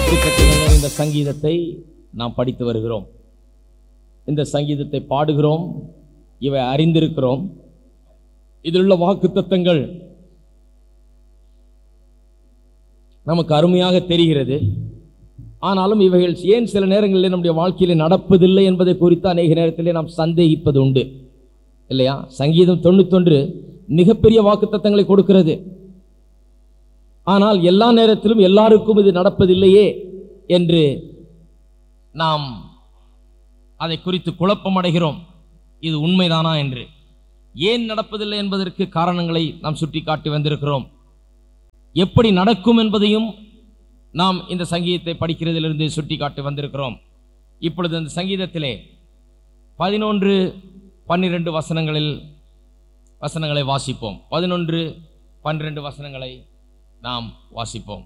வாக்குத்தத்தங்கள் நிறைந்த சங்கீதத்தை நாம் படித்து வருகிறோம். இந்த சங்கீதத்தை பாடுகிறோம், இவை அறிந்திருக்கிறோம். இதில் உள்ள வாக்குத்தத்தங்கள் நமக்கு அருமையாக தெரிகிறது. ஆனாலும் இவைகள் ஏன் சில நேரங்களில் நம்முடைய வாழ்க்கையில் நடப்பதில்லை என்பதை குறித்து அநேக நேரத்திலே நாம் சந்தேகிப்பது உண்டு, இல்லையா? சங்கீதம் 91 மிகப்பெரிய வாக்குத்தத்தங்களை கொடுக்கிறது. ஆனால் எல்லா நேரத்திலும் எல்லாருக்கும் இது நடப்பதில்லையே என்று நாம் அதை குறித்து குழப்பமடைகிறோம். இது உண்மைதானா என்று. ஏன் நடப்பதில்லை என்பதற்கு காரணங்களை நாம் சுட்டிக்காட்டி வந்திருக்கிறோம். எப்படி நடக்கும் என்பதையும் நாம் இந்த சங்கீதத்தை படிக்கிறதிலிருந்து சுட்டிக்காட்டி வந்திருக்கிறோம். இப்பொழுது இந்த சங்கீதத்திலே 11, 12 வசனங்களை வாசிப்போம். 11, 12 வசனங்களை நாம் வாசிப்போம்.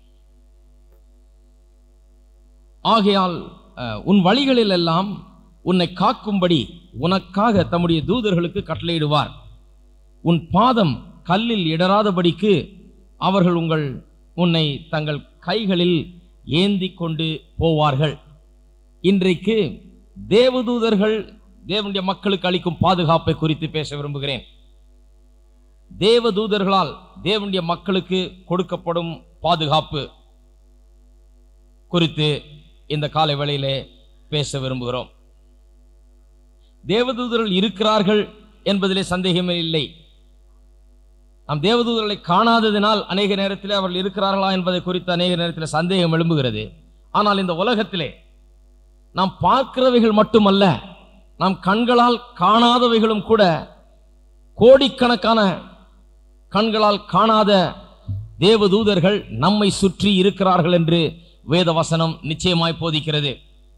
ஆகையால் உன் வழிகளில் எல்லாம் உன்னை காக்கும்படி உனக்காக தம்முடைய தூதர்களுக்கு கட்டளையிடுவார். உன் பாதம் கல்லில் இடராதபடிக்கு அவர்கள் உன்னை தங்கள் கைகளில் ஏந்தி கொண்டு போவார்கள். இன்றைக்கு தேவதூதர்கள் தேவனுடைய மக்களுக்கு அளிக்கும் பாதுகாப்பை குறித்து பேச விரும்புகிறேன். தேவதூதர்களால் தேவனுடைய மக்களுக்கு கொடுக்கப்படும் பாதுகாப்பு குறித்து இந்த காலை வேளையிலே பேச விரும்புகிறோம். தேவதூதர்கள் இருக்கிறார்கள் என்பதிலே சந்தேகமே இல்லை. நாம் தேவதூதர்களை காணாததினால் அநேக நேரத்தில் அவர்கள் இருக்கிறார்களா என்பதை குறித்து அநேக நேரத்தில் சந்தேகம் எழும்புகிறது. ஆனால் இந்த உலகத்திலே நாம் பார்க்கிறவைகள் மட்டுமல்ல, நாம் கண்களால் காணாதவைகளும் கூட, கோடிக்கணக்கான கண்களால் காணாத தேவதூதர்கள் நம்மை சுற்றி இருக்கிறார்கள் என்று வேத வசனம் நிச்சயமாய் போதிக்கிறது.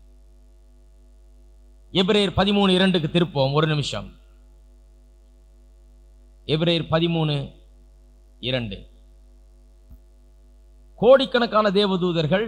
எபிரேயர் 13:2 திருப்போம். ஒரு நிமிஷம். எபிரேயர் 13:2. கோடிக்கணக்கான தேவதூதர்கள்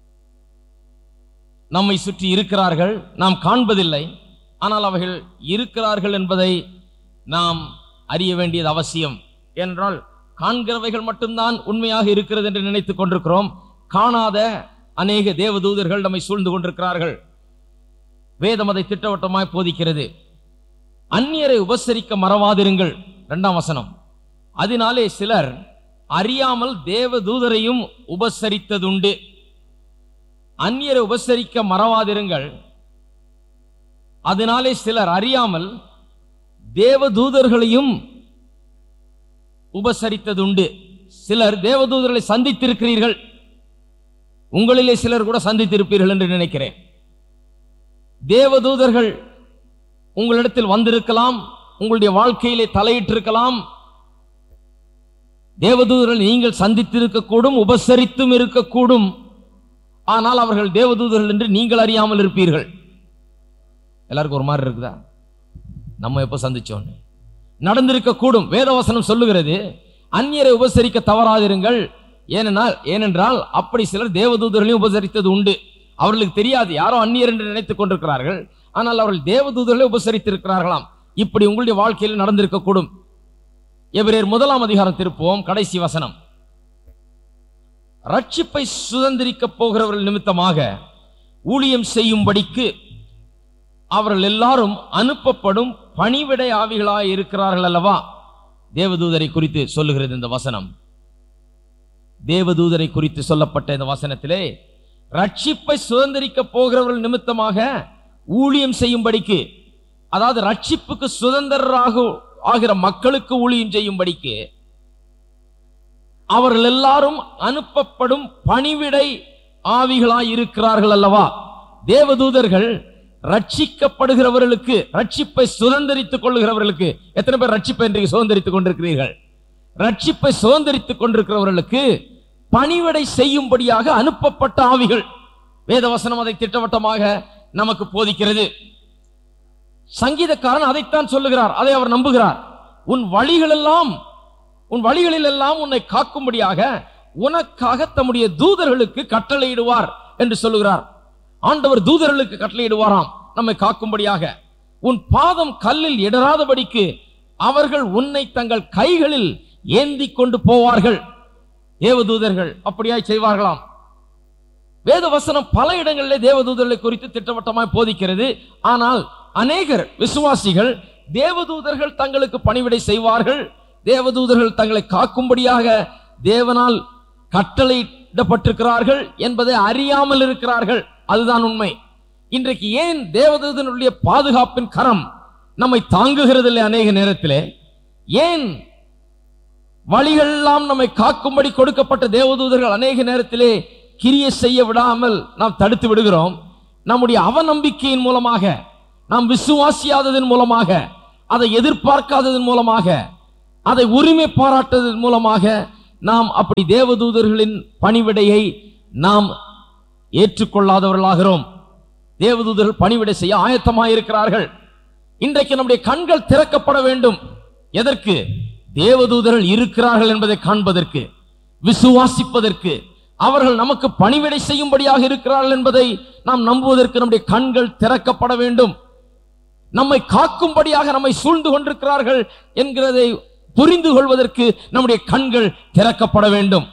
நம்மை சுற்றி இருக்கிறார்கள். நாம் காண்பதில்லை, ஆனால் அவைகள் இருக்கிறார்கள் என்பதை நாம் அறிய வேண்டியது அவசியம். ஏனென்றால் காண்கிறவைகள் மட்டும்தான் உண்மையாக இருக்கிறது என்று நினைத்துக் கொண்டிருக்கிறோம். காணாத அநேக தேவதூதர்கள் நம்மை சூழ்ந்து கொண்டிருக்கிறார்கள். வேதம் அதை திட்டவட்டமாய் போதிக்கிறது. அந்நியரை உபசரிக்க மறவாதிருங்கள். 2ஆம் வசனம். அதனாலே சிலர் அறியாமல் தேவதூதரையும் உபசரித்ததுண்டு. அந்நியரை உபசரிக்க மறவாதிருங்கள். அதனாலே சிலர் அறியாமல் தேவதூதர்களையும் உபசரித்ததுண்டு. சிலர் தேவதூதர்களை சந்தித்திருக்கிறீர்கள். உங்களிலே சிலர் கூட சந்தித்திருப்பீர்கள் என்று நினைக்கிறேன். தேவதூதர்கள் உங்களிடத்தில் வந்திருக்கலாம், உங்களுடைய வாழ்க்கையிலே தலையிட்டிருக்கலாம். தேவதூதர்கள் நீங்கள் சந்தித்திருக்கக்கூடும், உபசரித்தும் இருக்கக்கூடும். ஆனால் அவர்கள் தேவதூதர்கள் என்று நீங்கள் அறியாமல் இருப்பீர்கள். எல்லாருக்கும் ஒரு மாதிரி இருக்குதா? நம்ம எப்போ சந்திச்சோன்னு நடந்திருக்கக்கூடும். வேதவசனம் சொல்லுகிறது, அந்நியரை உபசரிக்க தவறாதிருங்கள். ஏனென்றால் அப்படி சிலர் தேவதூதர்களையும் உபசரித்தது உண்டு. அவர்களுக்கு தெரியாது, யாரோ அந்நியர் என்று நினைத்துக் கொண்டிருக்கிறார்கள். ஆனால் அவர்கள் தேவதூதர்களை உபசரித்திருக்கிறார்களாம். இப்படி உங்களுடைய வாழ்க்கையில் நடந்திருக்கக்கூடும். எபிரேயர் 1ஆம் அதிகாரம் திருப்போம். கடைசி வசனம். ரட்சிப்பை சுதந்திரிக்க போகிறவர்கள் நிமித்தமாக ஊழியம் செய்யும்படிக்கு அவர்கள் எல்லாரும் அனுப்பப்படும் பணிவிடை ஆவிகளாய் இருக்கிறார்கள் அல்லவா? தேவதூதரை குறித்து சொல்லுகிறது இந்த வசனம். தேவதூதரை குறித்து சொல்லப்பட்ட இந்த வசனத்திலே ரட்சிப்பை சுதந்திரிக்க போகிறவர்கள் நிமித்தமாக ஊழியம் செய்யும்படிக்கு, அதாவது ரட்சிப்புக்கு சுதந்திரராக ஆகிற மக்களுக்கு ஊழியம் செய்யும்படிக்கு அவர்கள் எல்லாரும் அனுப்பப்படும் பணிவிடை ஆவிகளாய் இருக்கிறார்கள் அல்லவா? தேவதூதர்கள் ரட்சிக்கப்படுகிறவர்களுக்கு, ரட்சிப்பை சுதந்திரித்துக் கொள்ளுகிறவர்களுக்கு, எத்தனை பேர் ரட்சிப்பை இன்றைக்கு சுதந்திரித்துக் கொண்டிருக்கிறீர்கள்? ரட்சிப்பை சுதந்திரித்துக் கொண்டிருக்கிறவர்களுக்கு பணிவிடை செய்யும்படியாக அனுப்பப்பட்ட ஆவிகள். வேதவசனம் அதை திட்டவட்டமாக நமக்கு போதிக்கிறது. சங்கீதக்காரன் அதைத்தான் சொல்லுகிறார், அதை அவர் நம்புகிறார். உன் வழிகளில் எல்லாம் உன்னை காக்கும்படியாக உனக்காக தம்முடைய தூதர்களுக்கு கட்டளையிடுவார் என்று சொல்லுகிறார். ஆண்டவர் தூதர்களுக்கு கட்டளையிடுவாராம் நம்மை காக்கும்படியாக. உன் பாதம் கல்லில் இடராதபடிக்கு அவர்கள் உன்னை தங்கள் கைகளில் ஏந்தி கொண்டு போவார்கள். தேவதூதர்கள் அப்படியாய் செய்வார்களாம். வேத வசனம் பல இடங்களிலே தேவதூதர்களை குறித்து திட்டவட்டமாய் போதிக்கிறது. ஆனால் அநேகர் விசுவாசிகள் தேவதூதர்கள் தங்களுக்கு பணிவிடை செய்வார்கள், தேவதூதர்கள் தங்களை காக்கும்படியாக தேவனால் கட்டளையிடப்பட்டிருக்கிறார்கள் என்பதை அறியாமல் இருக்கிறார்கள். அதுதான் உண்மை. இன்றைக்கு ஏன் தேவதூதனுடைய பாதுகாப்பின் கரம் நம்மை தாங்குகிறது இல்லை? அநேக நேரத்திலே ஏன் வழிகளெல்லாம் நம்மை காக்கும்படி கொடுக்கப்பட்ட தேவதூதர்கள் அநேக நேரத்திலே கிரியை செய்ய விடாமல் நாம் தடுத்து விடுகிறோம்? நம்முடைய அவநம்பிக்கையின் மூலமாக, நாம் விசுவாசியாததன் மூலமாக, அதை எதிர்பார்க்காததன் மூலமாக, அதை உரிமை பாராட்டதன் மூலமாக நாம் அப்படி தேவதூதர்களின் பணிவிடையை நாம் ஏற்றுக்கொள்ளாதவர்களாகிறோம். தேவதூதர்கள் பணிவிடை செய்ய ஆயத்தமாயிருக்கிறார்கள். இன்றைக்கு நம்முடைய கண்கள் திறக்கப்பட வேண்டும். எதற்கு? தேவதூதர்கள் இருக்கிறார்கள் என்பதை காண்பதற்கு, விசுவாசிப்பதற்கு, அவர்கள் நமக்கு பணிவிடை செய்யும்படியாக இருக்கிறார்கள் என்பதை நாம் நம்புவதற்கு நம்முடைய கண்கள் திறக்கப்பட வேண்டும். நம்மை காக்கும்படியாக நம்மை சூழ்ந்து கொண்டிருக்கிறார்கள் என்கிறதை புரிந்து கொள்வதற்கு நம்முடைய கண்கள் திறக்கப்பட வேண்டும்.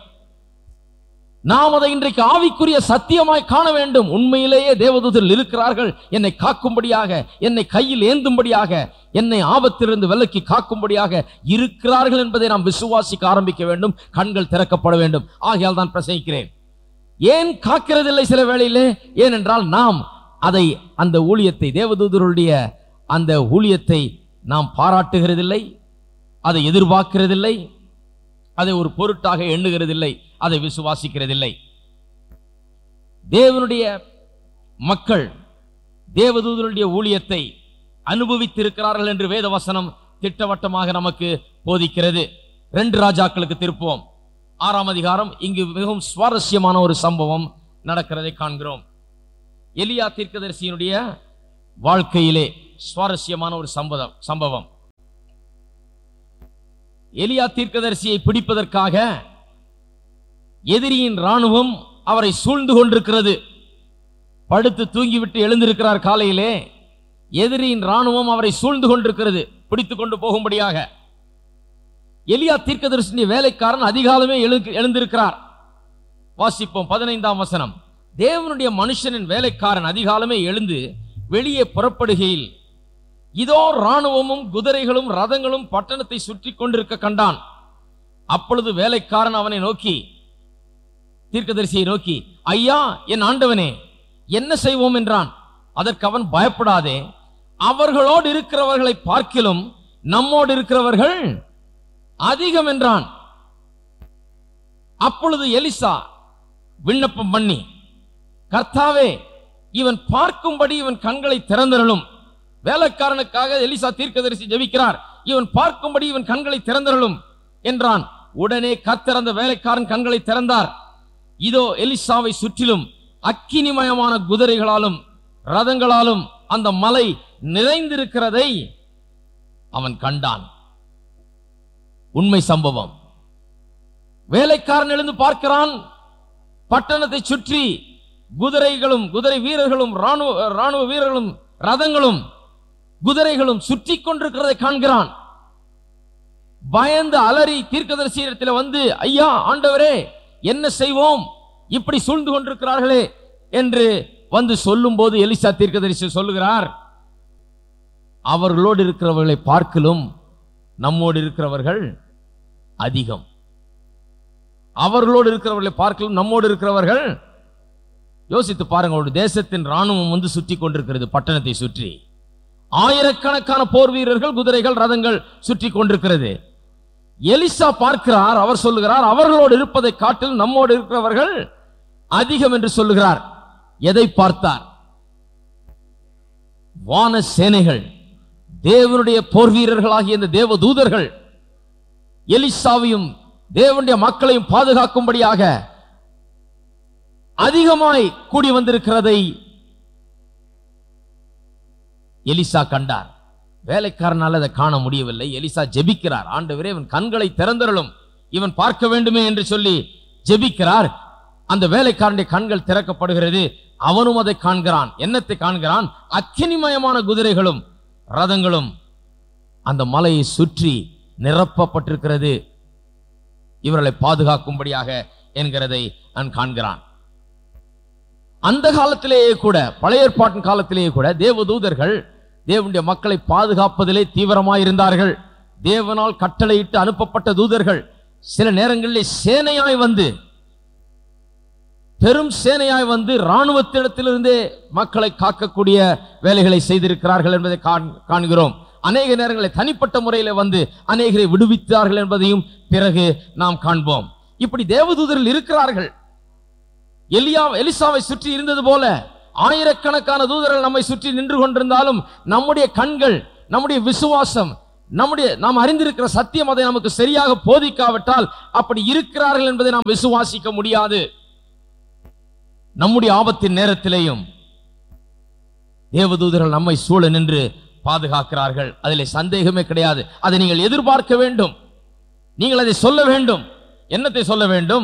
நாம் அதை இன்றைக்கு ஆவிக்குரிய சத்தியமாய் காண வேண்டும். உண்மையிலேயே தேவதூதர்கள் இருக்கிறார்கள், என்னை காக்கும்படியாக, என்னை கையில் ஏந்தும்படியாக, என்னை ஆபத்திலிருந்து விலக்கி காக்கும்படியாக இருக்கிறார்கள் என்பதை நாம் விசுவாசிக்க ஆரம்பிக்க வேண்டும். கண்கள் திறக்கப்பட வேண்டும். ஆகையால் தான் பிரசங்கிக்கிறேன். ஏன் காக்கிறதில்லை சில வேளையிலே? ஏனென்றால் நாம் அதை, அந்த ஊழியத்தை, தேவதூதருடைய அந்த ஊழியத்தை நாம் பாராட்டுகிறதில்லை, அதை எதிர்பார்க்கிறதில்லை, அதை ஒரு பொருட்டாக எண்ணுகிறதில்லை, அதை விசுவாசிக்கிறதில்லை. தேவனுடைய மக்கள் தேவதூதருடைய ஊழியத்தை அனுபவித்திருக்கிறார்கள் என்று வேத வசனம் திட்டவட்டமாக நமக்கு போதிக்கிறது. 2 ராஜாக்களுக்கு திருப்போம், 6ஆம் அதிகாரம். இங்கு மிகவும் சுவாரஸ்யமான ஒரு சம்பவம் நடக்கிறதை காண்கிறோம். எலியா தீர்க்கதரிசியினுடைய வாழ்க்கையிலே சுவாரஸ்யமான ஒரு சம்பவம். எலியா தீர்க்கதரிசியை பிடிப்பதற்காக எதிரியின் ராணுவம் அவரை சூழ்ந்து கொண்டிருக்கிறது. படுத்து தூங்கிவிட்டு எழுந்திருக்கிறார் காலையிலே. எதிரியின் ராணுவம் அவரை சூழ்ந்து கொண்டிருக்கிறது, பிடித்துக் கொண்டு போகும்படியாக. எலியா தீர்க்கதரிசியுடைய வேலைக்காரன் அதிகாலமே எழுந்திருக்கிறார். வாசிப்போம் 15ஆம் வசனம். தேவனுடைய மனுஷனின் வேலைக்காரன் அதிகாலமே எழுந்து வெளியே புறப்படுகையில் இதோ ராணுவமும் குதிரைகளும் ரதங்களும் பட்டணத்தை சுற்றி கொண்டிருக்க கண்டான். அப்பொழுது வேலைக்காரன் அவனை நோக்கி, தீர்க்கதரிசியை நோக்கி, ஐயா, என் ஆண்டவனே, என்ன செய்வோம் என்றான். அதற்கு அவன், பயப்படாதே, அவர்களோடு இருக்கிறவர்களை பார்க்கிலும் நம்மோடு இருக்கிறவர்கள் அதிகம் என்றான். அப்பொழுது எலிசா விண்ணப்பம் பண்ணி, கர்த்தாவே, இவன் பார்க்கும்படி இவன் கண்களை திறந்தருளும். வேலைக்காரனுக்காக எலிசா தீர்க்கதரிசி ஜெபிக்கிறார். இவன் பார்க்கும்படி இவன் கண்களை திறந்தருளும் என்றான். உடனே கர்த்தர் அந்த வேலைக்காரன் கண்களை திறந்தார். இதோ எலிசாவை சுற்றிலும் அக்கினிமயமான குதிரைகளாலும் ரதங்களாலும் அந்த மலை நிறைந்திருக்கிறதை அவன் கண்டான். உண்மை சம்பவம். வேலைக்காரன் எழுந்து பார்க்கிறான். பட்டணத்தை சுற்றி குதிரைகளும், குதிரை வீரர்களும், ராணுவ வீரர்களும், ரதங்களும், குதிரைகளும் சுற்றி கொண்டிருக்கிறதை காண்கிறான். பயந்து அலறி தீர்க்கதரிசியிடத்தில் வந்து, ஐயா, ஆண்டவரே, என்ன செய்வோம், இப்படி சூழ்ந்து கொண்டிருக்கிறார்களே என்று வந்து சொல்லும் போது எலிசா தீர்க்கதரிசி சொல்லுகிறார், அவர்களோடு இருக்கிறவர்களை பார்க்கலும் நம்மோடு இருக்கிறவர்கள் அதிகம். அவர்களோடு இருக்கிறவர்களை பார்க்கலும் நம்மோடு இருக்கிறவர்கள். யோசித்து பாருங்க, ஒரு தேசத்தின் ராணுவம் வந்து சுற்றி கொண்டிருக்கிறது, பட்டணத்தை சுற்றி ஆயிரக்கணக்கான போர் வீரர்கள், குதிரைகள், ரதங்கள் சுற்றி கொண்டிருக்கிறது. எலிசா பார்க்கிறார். அவர் சொல்லுகிறார், அவர்களோடு இருப்பதை காட்டிலும் நம்மோடு இருக்கிறவர்கள் அதிகம் என்று சொல்லுகிறார். எதை பார்த்தார்? வான சேனைகள், தேவனுடைய போர் வீரர்களாகிய இந்த தேவ தூதர்கள் எலிசாவையும் தேவனுடைய மக்களையும் பாதுகாக்கும்படியாக அதிகமாய் கூடி வந்திருக்கிறதை எலிசா கண்டார். வேலைக்காரனால் அதை காண முடியவில்லை. எலிசா ஜெபிக்கிறார், ஆண்டவரே, இவன் கண்களை திறந்தருளும், இவன் பார்க்க வேண்டுமே என்று சொல்லி ஜெபிக்கிறார். அந்த வேலைக்காரனுடைய கண்கள் திறக்கப்படுகிறது. அவனும் அதை காண்கிறான். என்னத்தை காண்கிறான்? அக்கினிமயமான குதிரைகளும் ரதங்களும் அந்த மலையை சுற்றி நிரப்பப்பட்டிருக்கிறது, இவர்களை பாதுகாக்கும்படியாக என்கிறதை நான் காண்கிறான். அந்த காலத்திலேயே கூட, பழைய ஏற்பாட்டின் காலத்திலேயே கூட தேவதூதர்கள் தேவனுடைய மக்களை பாதுகாப்பதிலே தீவிரமாய் இருந்தார்கள். தேவனால் கட்டளையிட்டு அனுப்பப்பட்ட தூதர்கள் சில நேரங்களில் சேனையாய் வந்து, பெரும் சேனையாய் வந்து இராணுவத்திடத்திலிருந்தே மக்களை காக்கக்கூடிய வேலைகளை செய்திருக்கிறார்கள் என்பதை காண்கிறோம். அநேக நேரங்களில் தனிப்பட்ட முறையில் வந்து அநேகரை விடுவித்தார்கள் என்பதையும் பிறகு நாம் காண்போம். இப்படி தேவதூதர்கள் இருக்கிறார்கள். எலிசாவை சுற்றி இருந்தது போல ஆயிரக்கணக்கான தூதர்கள் நம்மை சுற்றி நின்று கொண்டிருந்தாலும் நம்முடைய கண்கள், நம்முடைய விசுவாசம், நாம் அறிந்திருக்கிற சத்தியம் அதை நமக்கு சரியாக போதிக்காவிட்டால் அப்படி இருக்கிறார்கள் என்பதை நாம் விசுவாசிக்க முடியாது. நம்முடைய ஆபத்தின் நேரத்திலேயும் தேவதூதர்கள் நம்மை சூழ நின்று பாதுகாக்கிறார்கள். அதில் சந்தேகமே கிடையாது. அதை நீங்கள் எதிர்பார்க்க வேண்டும். நீங்கள் அதை சொல்ல வேண்டும். என்னத்தை சொல்ல வேண்டும்?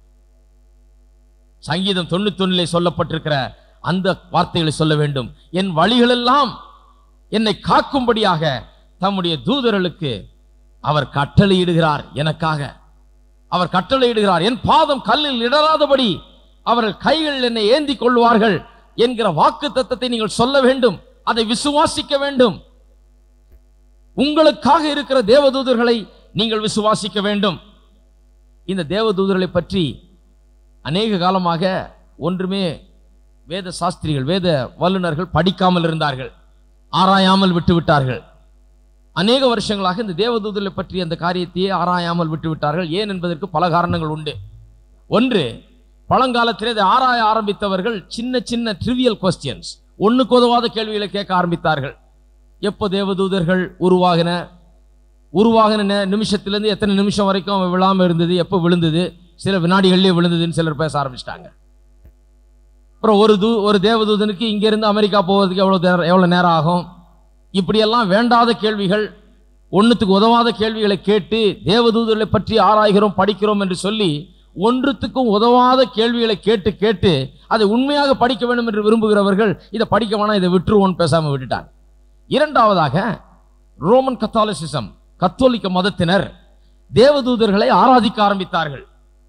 சங்கீதம் 91 சொல்லப்பட்டிருக்கிற அந்த வார்த்தைகளை சொல்ல வேண்டும். என் வழிகளெல்லாம் என்னை காக்கும்படியாக தம்முடைய தூதர்களுக்கு அவர் கட்டளையிடுகிறார். எனக்காக அவர் கட்டளையிடுகிறார். என் பாதம் கல்லில் இடராதபடி அவர்கள் கைகள் என்னை ஏந்தி கொள்வார்கள் என்கிற வாக்கு தத்தத்தை நீங்கள் சொல்ல வேண்டும். அதை விசுவாசிக்க வேண்டும். உங்களுக்காக இருக்கிற தேவதூதர்களை நீங்கள் விசுவாசிக்க வேண்டும். இந்த தேவதூதர்களை பற்றி அநேக காலமாக ஒன்றுமே வேத சாஸ்திரிகள், வேத வல்லுநர்கள் படிக்காமல் இருந்தார்கள், ஆராயாமல் விட்டுவிட்டார்கள். அநேக வருஷங்களாக இந்த தேவதூதர்களை பற்றி அந்த காரியத்தையே ஆராயாமல் விட்டுவிட்டார்கள். ஏன் என்பதற்கு பல காரணங்கள் உண்டு. ஒன்று, பழங்காலத்திலே இதை ஆராய ஆரம்பித்தவர்கள் சின்ன சின்ன ட்ரிவியல் கொஸ்டியன்ஸ், ஒண்ணுக்கு உதவாத கேள்விகளை கேட்க ஆரம்பித்தார்கள். எப்போ தேவதூதர்கள் உருவாகின நிமிஷத்திலிருந்து எத்தனை நிமிஷம் வரைக்கும் அவன் விழாம இருந்தது, எப்போ விழுந்தது, சில வினாடிகளிலே விழுந்ததுன்னு சிலர் பேச ஆரம்பிச்சிட்டாங்க. அப்புறம் ஒரு தேவதூதனுக்கு இங்கிருந்து அமெரிக்கா போவதுக்கு எவ்வளவு நேரம் ஆகும், இப்படியெல்லாம் வேண்டாத கேள்விகள், ஒன்றுத்துக்கு உதவாத கேள்விகளை கேட்டு தேவதூதர்களை பற்றி ஆராய்கிறோம், படிக்கிறோம் என்று சொல்லி ஒன்றுத்துக்கும் உதவாத கேள்விகளை கேட்டு கேட்டு அதை உண்மையாக படிக்க வேண்டும் என்று விரும்புகிறவர்கள் இதை படிக்க வேணாம், இதை விட்டுருவோன்னு பேசாம விட்டுட்டாங்க. இரண்டாவதாக, ரோமன் கத்தாலிசிசம், கத்தோலிக்க மதத்தினர் தேவதூதர்களை ஆராதிக்க ஆரம்பித்தார்கள்.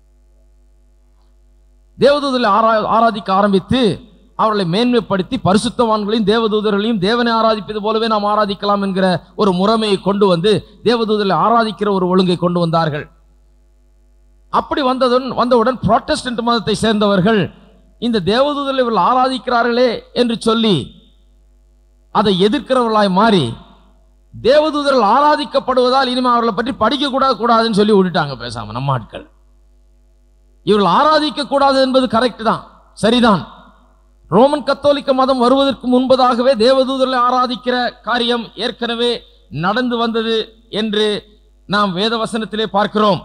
தேவதூதர்களை ஆராதிக்க ஆரம்பித்து அவர்களை மேன்மைப்படுத்தி பரிசுத்தவான்களையும் தேவதூதர்களையும் தேவனை ஆராதிப்பது போலவே நாம் ஆராதிக்கலாம் என்கிற ஒரு முறைமையை கொண்டு வந்து தேவதூதர்களை ஆராதிக்கிற ஒரு ஒழுங்கை கொண்டு வந்தார்கள். அப்படி வந்தவுடன் புராட்டஸ்டன்ட் மதத்தை சேர்ந்தவர்கள் இந்த தேவதூதர்களை இவர்கள் ஆராதிக்கிறார்களே என்று சொல்லி அதை எதிர்க்கிறவர்களாய் மாறி தேவதூதர்கள் ஆராதிக்கப்படுவதால் இனிமே அவர்களை பற்றி படிக்க கூடாதுன்னு சொல்லி விட்டுட்டாங்க. பேசாம நம்ம ஆட்கள் இவர்கள் ஆராதிக்க கூடாது என்பது கரெக்ட் தான், சரிதான். ரோமன் கத்தோலிக்க மதம் வருவதற்கு முன்பதாகவே தேவதூதர்களை ஆராதிக்கிற காரியம் ஏற்கனவே நடந்து வந்தது என்று நாம் வேத வசனத்திலே பார்க்கிறோம்.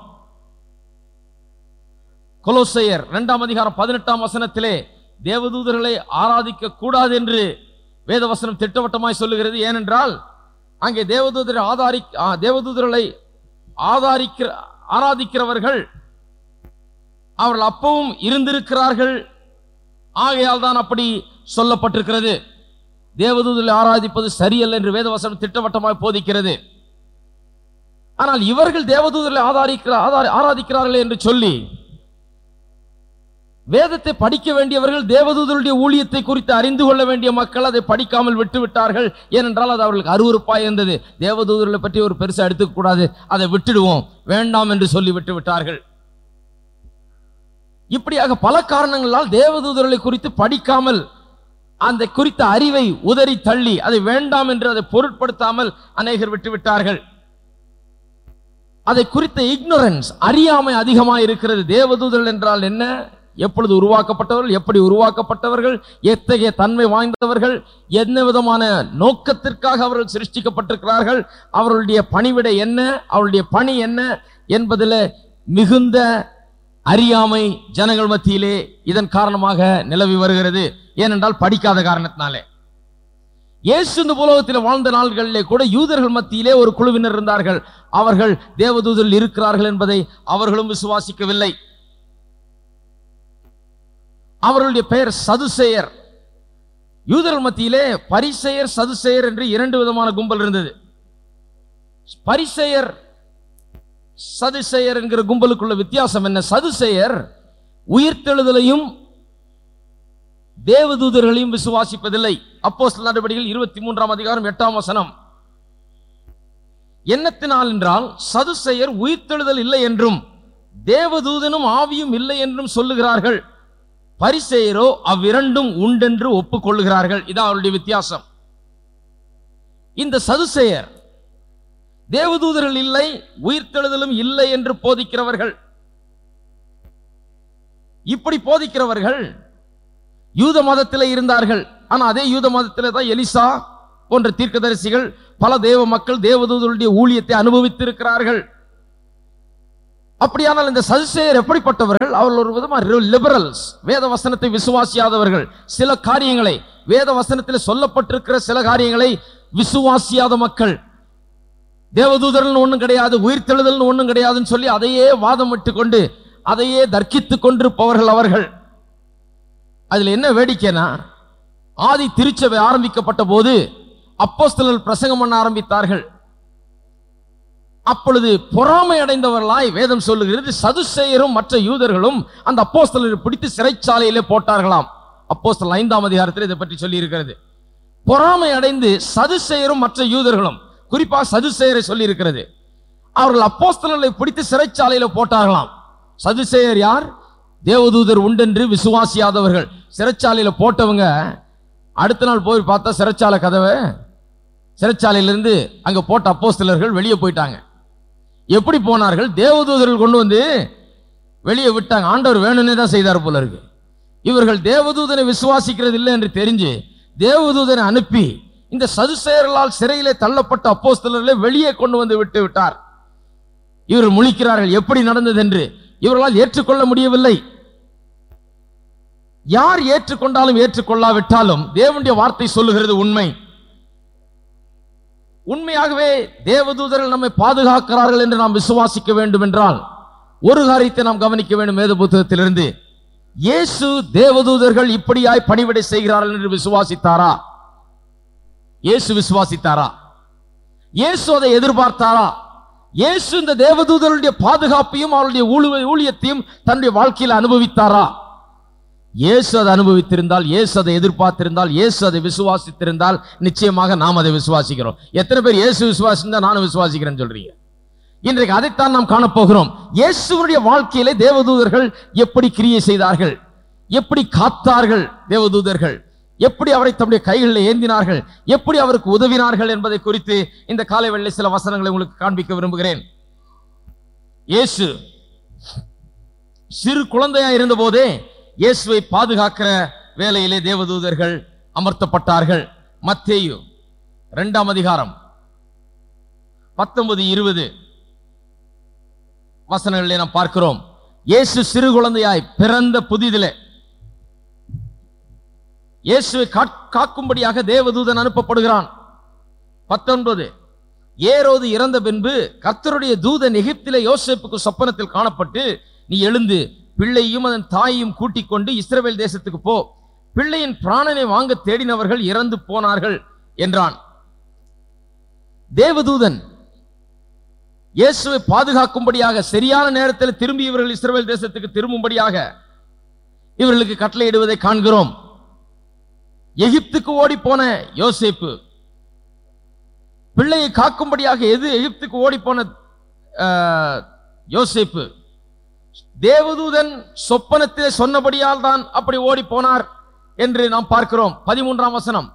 கொலோசையர் 2 அதிகாரம் 18 வசனத்திலே தேவதூதர்களை ஆராதிக்க கூடாது என்று வேதவசனம் திட்டவட்டமாய் சொல்லுகிறது. ஏனென்றால் அங்கே தேவதூதர்களை ஆராதிக்கிறவர்கள் அவர்கள் அப்பவும் இருந்திருக்கிறார்கள். ஆகையால் தான் அப்படி சொல்லப்பட்டிருக்கிறது. தேவதூதர்களை ஆராதிப்பது சரியல்ல என்று வேதவசனம் திட்டவட்டமாய் போதிக்கிறது. ஆனால் இவர்கள் தேவதூதர்களை ஆராதிக்கிறார்கள் என்று சொல்லி வேதத்தை படிக்க வேண்டியவர்கள், தேவதூதருடைய ஊழியத்தை குறித்து அறிந்து கொள்ள வேண்டிய மக்கள் அதை படிக்காமல் விட்டு விட்டார்கள். ஏனென்றால் அது அவர்களுக்கு அருவருப்பாய் இருந்தது. தேவதூதர்களை பற்றி ஒரு பெருசா எடுத்துக்க கூடாது, அதை விட்டுடுவோம், வேண்டாம் என்று சொல்லி விட்டு விட்டார்கள். இப்படியாக பல காரணங்களால் தேவதூதர்களை குறித்து படிக்காமல் அந்த குறித்த அறிவை உதறி தள்ளி அதை வேண்டாம் என்று அதை பொருட்படுத்தாமல் அநேகர் விட்டுவிட்டார்கள். அதை குறித்த இக்னோரன்ஸ், அறியாமை அதிகமாக இருக்கிறது. தேவதூதர்கள் என்றால் என்ன, எப்பொழுது உருவாக்கப்பட்டவர்கள், எப்படி உருவாக்கப்பட்டவர்கள், எத்தகைய தன்மை வாய்ந்தவர்கள், என்ன விதமான நோக்கத்திற்காக அவர்கள் சிருஷ்டிக்கப்பட்டிருக்கிறார்கள், அவர்களுடைய பணிவிடை என்ன, அவருடைய பணி என்ன என்பதில் மிகுந்த அறியாமை ஜனங்கள் மத்தியிலே இதன் காரணமாக நிலவி வருகிறது. ஏனென்றால் படிக்காத காரணத்தினாலே. இயேசு இந்த உலகத்தில் வாழ்ந்த நாள்களிலே கூட யூதர்கள் மத்தியிலே ஒரு குழுவினர் இருந்தார்கள். அவர்கள் தேவதூதர்கள் இருக்கிறார்கள் என்பதை அவர்களும் விசுவாசிக்கவில்லை. அவர்களுடைய பெயர் சதுசேயர். யூதர்கள் மத்தியிலே பரிசேயர், சதுசேயர் என்று 2 விதமான கும்பல் இருந்தது. பரிசேயர் சதுசேயர் என்கிற கும்பலுக்குள்ள வித்தியாசம் என்ன? சதுசேயர் உயிர்த்தெழுதலையும் தேவதூதர்களையும் விசுவாசிப்பதில்லை. அப்போஸ்தலர் நடவடிக்கைகள் 23ஆம் அதிகாரம் 8ஆம் வசனம். என்னத்தினால் என்றால், சதுசேயர் உயிர்த்தெழுதல் இல்லை என்றும் தேவதூதனும் ஆவியும் இல்லை என்றும் சொல்லுகிறார்கள். பரிசேயரோ அவ்விரண்டும் உண்டென்று ஒப்புக்கொள்ளுகிறார்கள். இதான் அவருடைய வித்தியாசம். இந்த சதுசேயர் தேவதூதர்கள் இல்லை, உயிர்த்தெழுதலும் இல்லை என்று போதிக்கிறவர்கள். இப்படி போதிக்கிறவர்கள் யூத மதத்திலே இருந்தார்கள். ஆனா அதே யூத மதத்திலே தான் எலிசா போன்ற தீர்க்கதரிசிகள், பல தேவ மக்கள் தேவதூதர்களுடைய ஊழியத்தை அனுபவித்திருக்கிறார்கள். அப்படியானால் இந்த சதுசேயர் எப்படிப்பட்டவர்கள்? அவர்கள் ஒரு விதமாக லிபரல்ஸ், வேத வசனத்தை விசுவாசியாதவர்கள். சில காரியங்களை, வேத வசனத்தில் சொல்லப்பட்டிருக்கிற சில காரியங்களை விசுவாசியாத மக்கள். தேவதூதர்கள் ஒண்ணும் கிடையாது, உயிர்த்தெழுதல் ஒண்ணும் கிடையாதுன்னு சொல்லி அதையே வாதமிட்டு கொண்டு அதையே தர்க்கித்துக் கொண்டிருப்பவர்கள் அவர்கள். அதுல என்ன வேடிக்கைனா, ஆதி திருச்சபை ஆரம்பிக்கப்பட்ட போது அப்போஸ்தலர்கள் பிரசங்கம் பண்ண ஆரம்பித்தார்கள். அப்பொழுது பொறாமை அடைந்தவர்களாய் வேதம் சொல்லுகிறது, சதுசேயரும் மற்ற யூதர்களும் அந்த அப்போஸ்தலரை பிடித்து சிறைச்சாலையிலே போட்டார்களாம். அப்போஸ்தலர் 5ஆம் அதிகாரத்தில் இதை பற்றி சொல்லி இருக்கிறது. பொறாமை அடைந்து சதுசேயரும் மற்ற யூதர்களும், குறிப்பாக சதுசேயரை சொல்லி இருக்கிறது, அவர்கள் அப்போஸ்தலர்களை பிடித்து சிறைச்சாலையில போட்டார்களாம். சதுசேயர் யார்? தேவதூதர் உண்டென்று விசுவாசியாதவர்கள். சிறைச்சாலையில போட்டவங்க அடுத்த நாள் போய் பார்த்தா சிறைச்சாலை கதவை, சிறைச்சாலையிலிருந்து அங்க போட்ட அப்போஸ்தலர்கள் வெளியே போயிட்டாங்க. எப்படி போனார்கள்? தேவதூதர்கள் கொண்டு வந்து வெளியே விட்டாங்க. ஆண்டவர் வேணும்னே தான் செய்தார் போல இருக்கு. இவர்கள் தேவதூதனை விசுவாசிக்கிறது இல்லை என்று தெரிஞ்சு தேவதூதனை அனுப்பி இந்த சதுசேயர்களால் சிறையிலே தள்ளப்பட்ட அப்போஸ்தலர்களை வெளியே கொண்டு வந்து விட்டு விட்டார். இவர்கள் முழிக்கிறார்கள், எப்படி நடந்தது என்று. இவர்களால் ஏற்றுக்கொள்ள முடியவில்லை. யார் ஏற்றுக்கொண்டாலும் ஏற்றுக்கொள்ளாவிட்டாலும் தேவனுடைய வார்த்தை சொல்லுகிறது உண்மை. உண்மையாகவே தேவதூதர்கள் நம்மை பாதுகாக்கிறார்கள் என்று நாம் விசுவாசிக்க வேண்டும் என்றால் ஒரு காரியத்தை நாம் கவனிக்க வேண்டும். வேத புத்தகத்திலிருந்து இயேசு தேவதூதர்கள் இப்படியாய் பணிவிடை செய்கிறார்கள் என்று விசுவாசித்தாரா? இயேசு விசுவாசித்தாரா? இயேசு அதை எதிர்பார்த்தாரா? இயேசு இந்த தேவதூதர்களுடைய பாதுகாப்பையும் அவருடைய ஊழியத்தையும் தன்னுடைய வாழ்க்கையில் அனுபவித்தாரா? இயேசு அதை அனுபவித்திருந்தால், இயேசு அதை எதிர்பார்த்திருந்தால், இயேசு அதை விசுவாசித்திருந்தால் நிச்சயமாக நாம் அதை விசுவாசிக்கிறோம். எத்தனை பேர் இயேசு விசுவாசிந்தா நானும் விசுவாசிக்கிறேன்னு சொல்றீங்க? இன்றைக்கு அதைத்தான் நாம் காணப்போகிறோம். இயேசுவுடைய வாழ்க்கையிலே தேவதூதர்கள் எப்படி கிரியை செய்தார்கள், எப்படி காத்தார்கள், தேவதூதர்கள் எப்படி அவரை தம்முடைய கைகளில் ஏந்தினார்கள், எப்படி அவருக்கு உதவினார்கள் என்பதை குறித்து இந்த காலை வேளை சில வசனங்களை உங்களுக்கு காண்பிக்க விரும்புகிறேன். இயேசு சிறு குழந்தையா இருந்த போதே இயேசுவை பாதுகாக்கிற வேலையிலே தேவதூதர்கள் அமர்த்தப்பட்டார்கள். மத்தேயு 2ஆம் அதிகாரம் 19-20 வசனங்களிலே நாம் பார்க்கிறோம். இயேசு சிறு குழந்தையாய் பிறந்த புதிதிலே இயேசுவை காக்கும்படியாக தேவதூதன் அனுப்பப்படுகிறான். 19 ஏரோது இறந்த பின்பு கர்த்தருடைய தூதன் எகிப்திலே யோசேப்புக்கு சொப்பனத்தில் காணப்பட்டு, நீ எழுந்து பிள்ளையும் அதன் தாயையும் கூட்டிக் கொண்டு இஸ்ரவேல் தேசத்துக்கு போ, பிள்ளையின் பிராணனை வாங்க தேடினவர்கள் இறந்து போனார்கள் என்றான். தேவதூதன் இயேசுவை பாதுகாக்கும்படியாக சரியான நேரத்தில் திரும்பி இவர்கள் இஸ்ரவேல் தேசத்துக்கு திரும்பும்படியாக இவர்களுக்கு கட்டளையிடுவதை காண்கிறோம். எகிப்துக்கு ஓடி போன யோசேப்பு பிள்ளையை காக்கும்படியாக எகிப்துக்கு ஓடி போன யோசேப்பு தேவதூதன் சொப்பனத்திலே சொன்னபடியால் தான் அப்படி ஓடி போனார் என்று நாம் பார்க்கிறோம். 13ஆம் வசனம்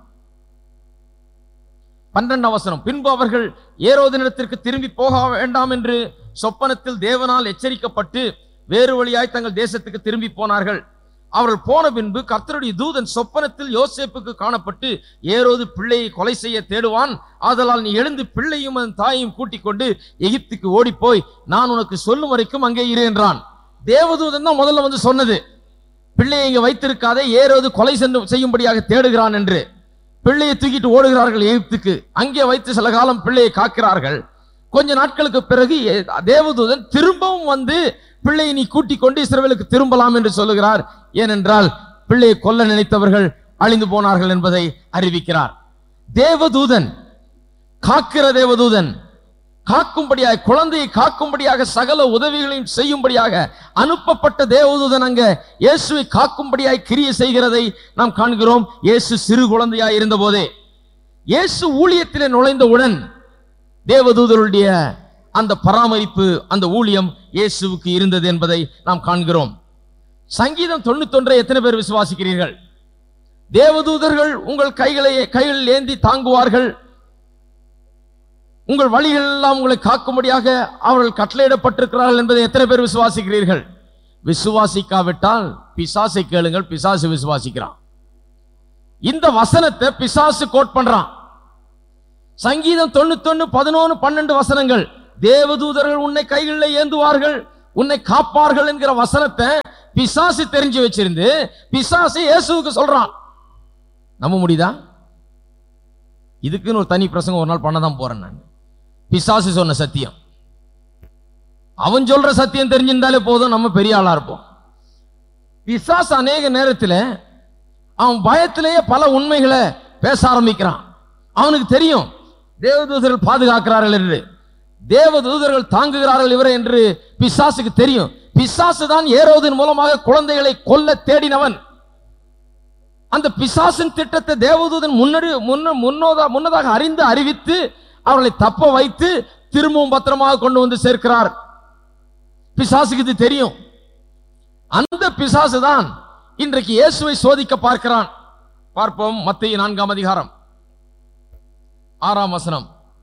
12ஆம் வசனம், பின்பு அவர்கள் ஏரோதினிடத்திற்கு திரும்பி போக வேண்டாம் என்று சொப்பனத்தில் தேவனால் எச்சரிக்கப்பட்டு வேறு வழியாய் தங்கள் தேசத்துக்கு திரும்பி போனார்கள். அவர்கள் போன பின்பு கர்த்தருடைய தூதன் சொப்பனத்தில் யோசேப்புக்கு காணப்பட்டு, ஏரோது பிள்ளையை கொலை செய்ய தேடுவான், ஆதலால் நீ எழுந்து பிள்ளையும் அதன் தாயையும் கூட்டிக் கொண்டு எகிப்துக்கு ஓடி போய் நான் உனக்கு சொல்லும் வரைக்கும் அங்கே இரு என்றான். தேவதூதன் தான் முதல்ல வந்து சொன்னது, பிள்ளையை இங்க வைத்திருக்காதே, ஏரோது கொலை செய்யும்படியாக தேடுகிறான் என்று. பிள்ளையை தூக்கிட்டு ஓடுகிறார்கள் எகிப்துக்கு. அங்கே வைத்து சில காலம் பிள்ளையை காக்கிறார்கள். கொஞ்ச நாட்களுக்கு பிறகு தேவதூதன் திரும்பவும் வந்து பிள்ளையை நீ கூட்டிக் கொண்டு இஸ்ரவேலுக்கு திரும்பலாம் என்று சொல்லுகிறார். ஏனென்றால் பிள்ளையை கொல்ல நினைத்தவர்கள் அழிந்து போனார்கள் என்பதை அறிவிக்கிறார். தேவதூதன், காக்கிற தேவதூதன் காக்கும்படியாக, குழந்தையை காக்கும்படியாக சகல உதவிகளையும் செய்யும்படியாக அனுப்பப்பட்ட தேவதூதன் அங்க இயேசுவை காக்கும்படியாய் கிரியை செய்கிறதை நாம் காண்கிறோம். இயேசு சிறு குழந்தையாய் இருந்த போதே, இயேசு ஊழியத்திலே நுழைந்தவுடன் தேவதூதருடைய அந்த பராமரிப்பு, அந்த ஊழியம் இயேசுவுக்கு இருந்தது என்பதை நாம் காண்கிறோம். சங்கீதம் 91 எத்தனை பேர் விசுவாசிக்கிறீர்கள்? தேவதூதர்கள் உங்கள் கைகளில் ஏந்தி தாங்குவார்கள், உங்கள் வழிகள் எல்லாம் உங்களை காக்கும்படியாக அவர்கள் கட்டளையிடப்பட்டிருக்கிறார்கள் என்பதை எத்தனை பேர் விசுவாசிக்கிறீர்கள்? விசுவாசிக்காவிட்டால் பிசாசை கேளுங்கள், பிசாசு விசுவாசிக்கிறான். இந்த வசனத்தை பிசாசு கோட் பண்றான். சங்கீதம் 91 11 12 வசனங்கள், தேவதூதர்கள் உன்னை கைகளில் ஏந்துவார்கள், உன்னை காப்பார்கள் என்கிற வசனத்தை பிசாசு தெரிஞ்சு வச்சிருந்து பிசாசு இயேசுவுக்கு சொல்றான். நம்ப முடியுதா? இதுக்குன்னு ஒரு தனி பிரசங்கம் ஒரு நாள் பண்ணதான் போறேன் நான். பிசாசு சொன்ன சத்தியம், அவன் சொல்ற சத்தியம் தெரிஞ்சிருந்தாலே போதும், நம்ம பெரிய ஆளா இருப்போம். பிசாசு அநேக நேரத்தில் அவன் பயத்திலேயே பல உண்மைகளை பேச ஆரம்பிக்கிறான். அவனுக்கு தெரியும் தேவதூதர்கள் பாதுகாக்கிறார்கள் என்று, தேவதூதர்கள் தாங்குகிறார்கள் இவரை என்று பிசாசுக்கு தெரியும். பிசாசு தான் ஏரோதின் மூலமாக குழந்தைகளை கொல்ல தேடினவன். அந்த பிசாசின் திட்டத்தை தேவதூதன் முன்னதாக அறிந்து அறிவித்து அவர்களை தப்ப வைத்து திரும்பவும் பத்திரமாக கொண்டு வந்து சேர்க்கிறார். பிசாசுக்கு இது தெரியும். அந்த பிசாசு தான் இன்றைக்கு இயேசுவை சோதிக்க பார்க்கிறான். பார்ப்போம். மத்தேயு 4 அதிகாரம் 6 வசனம்.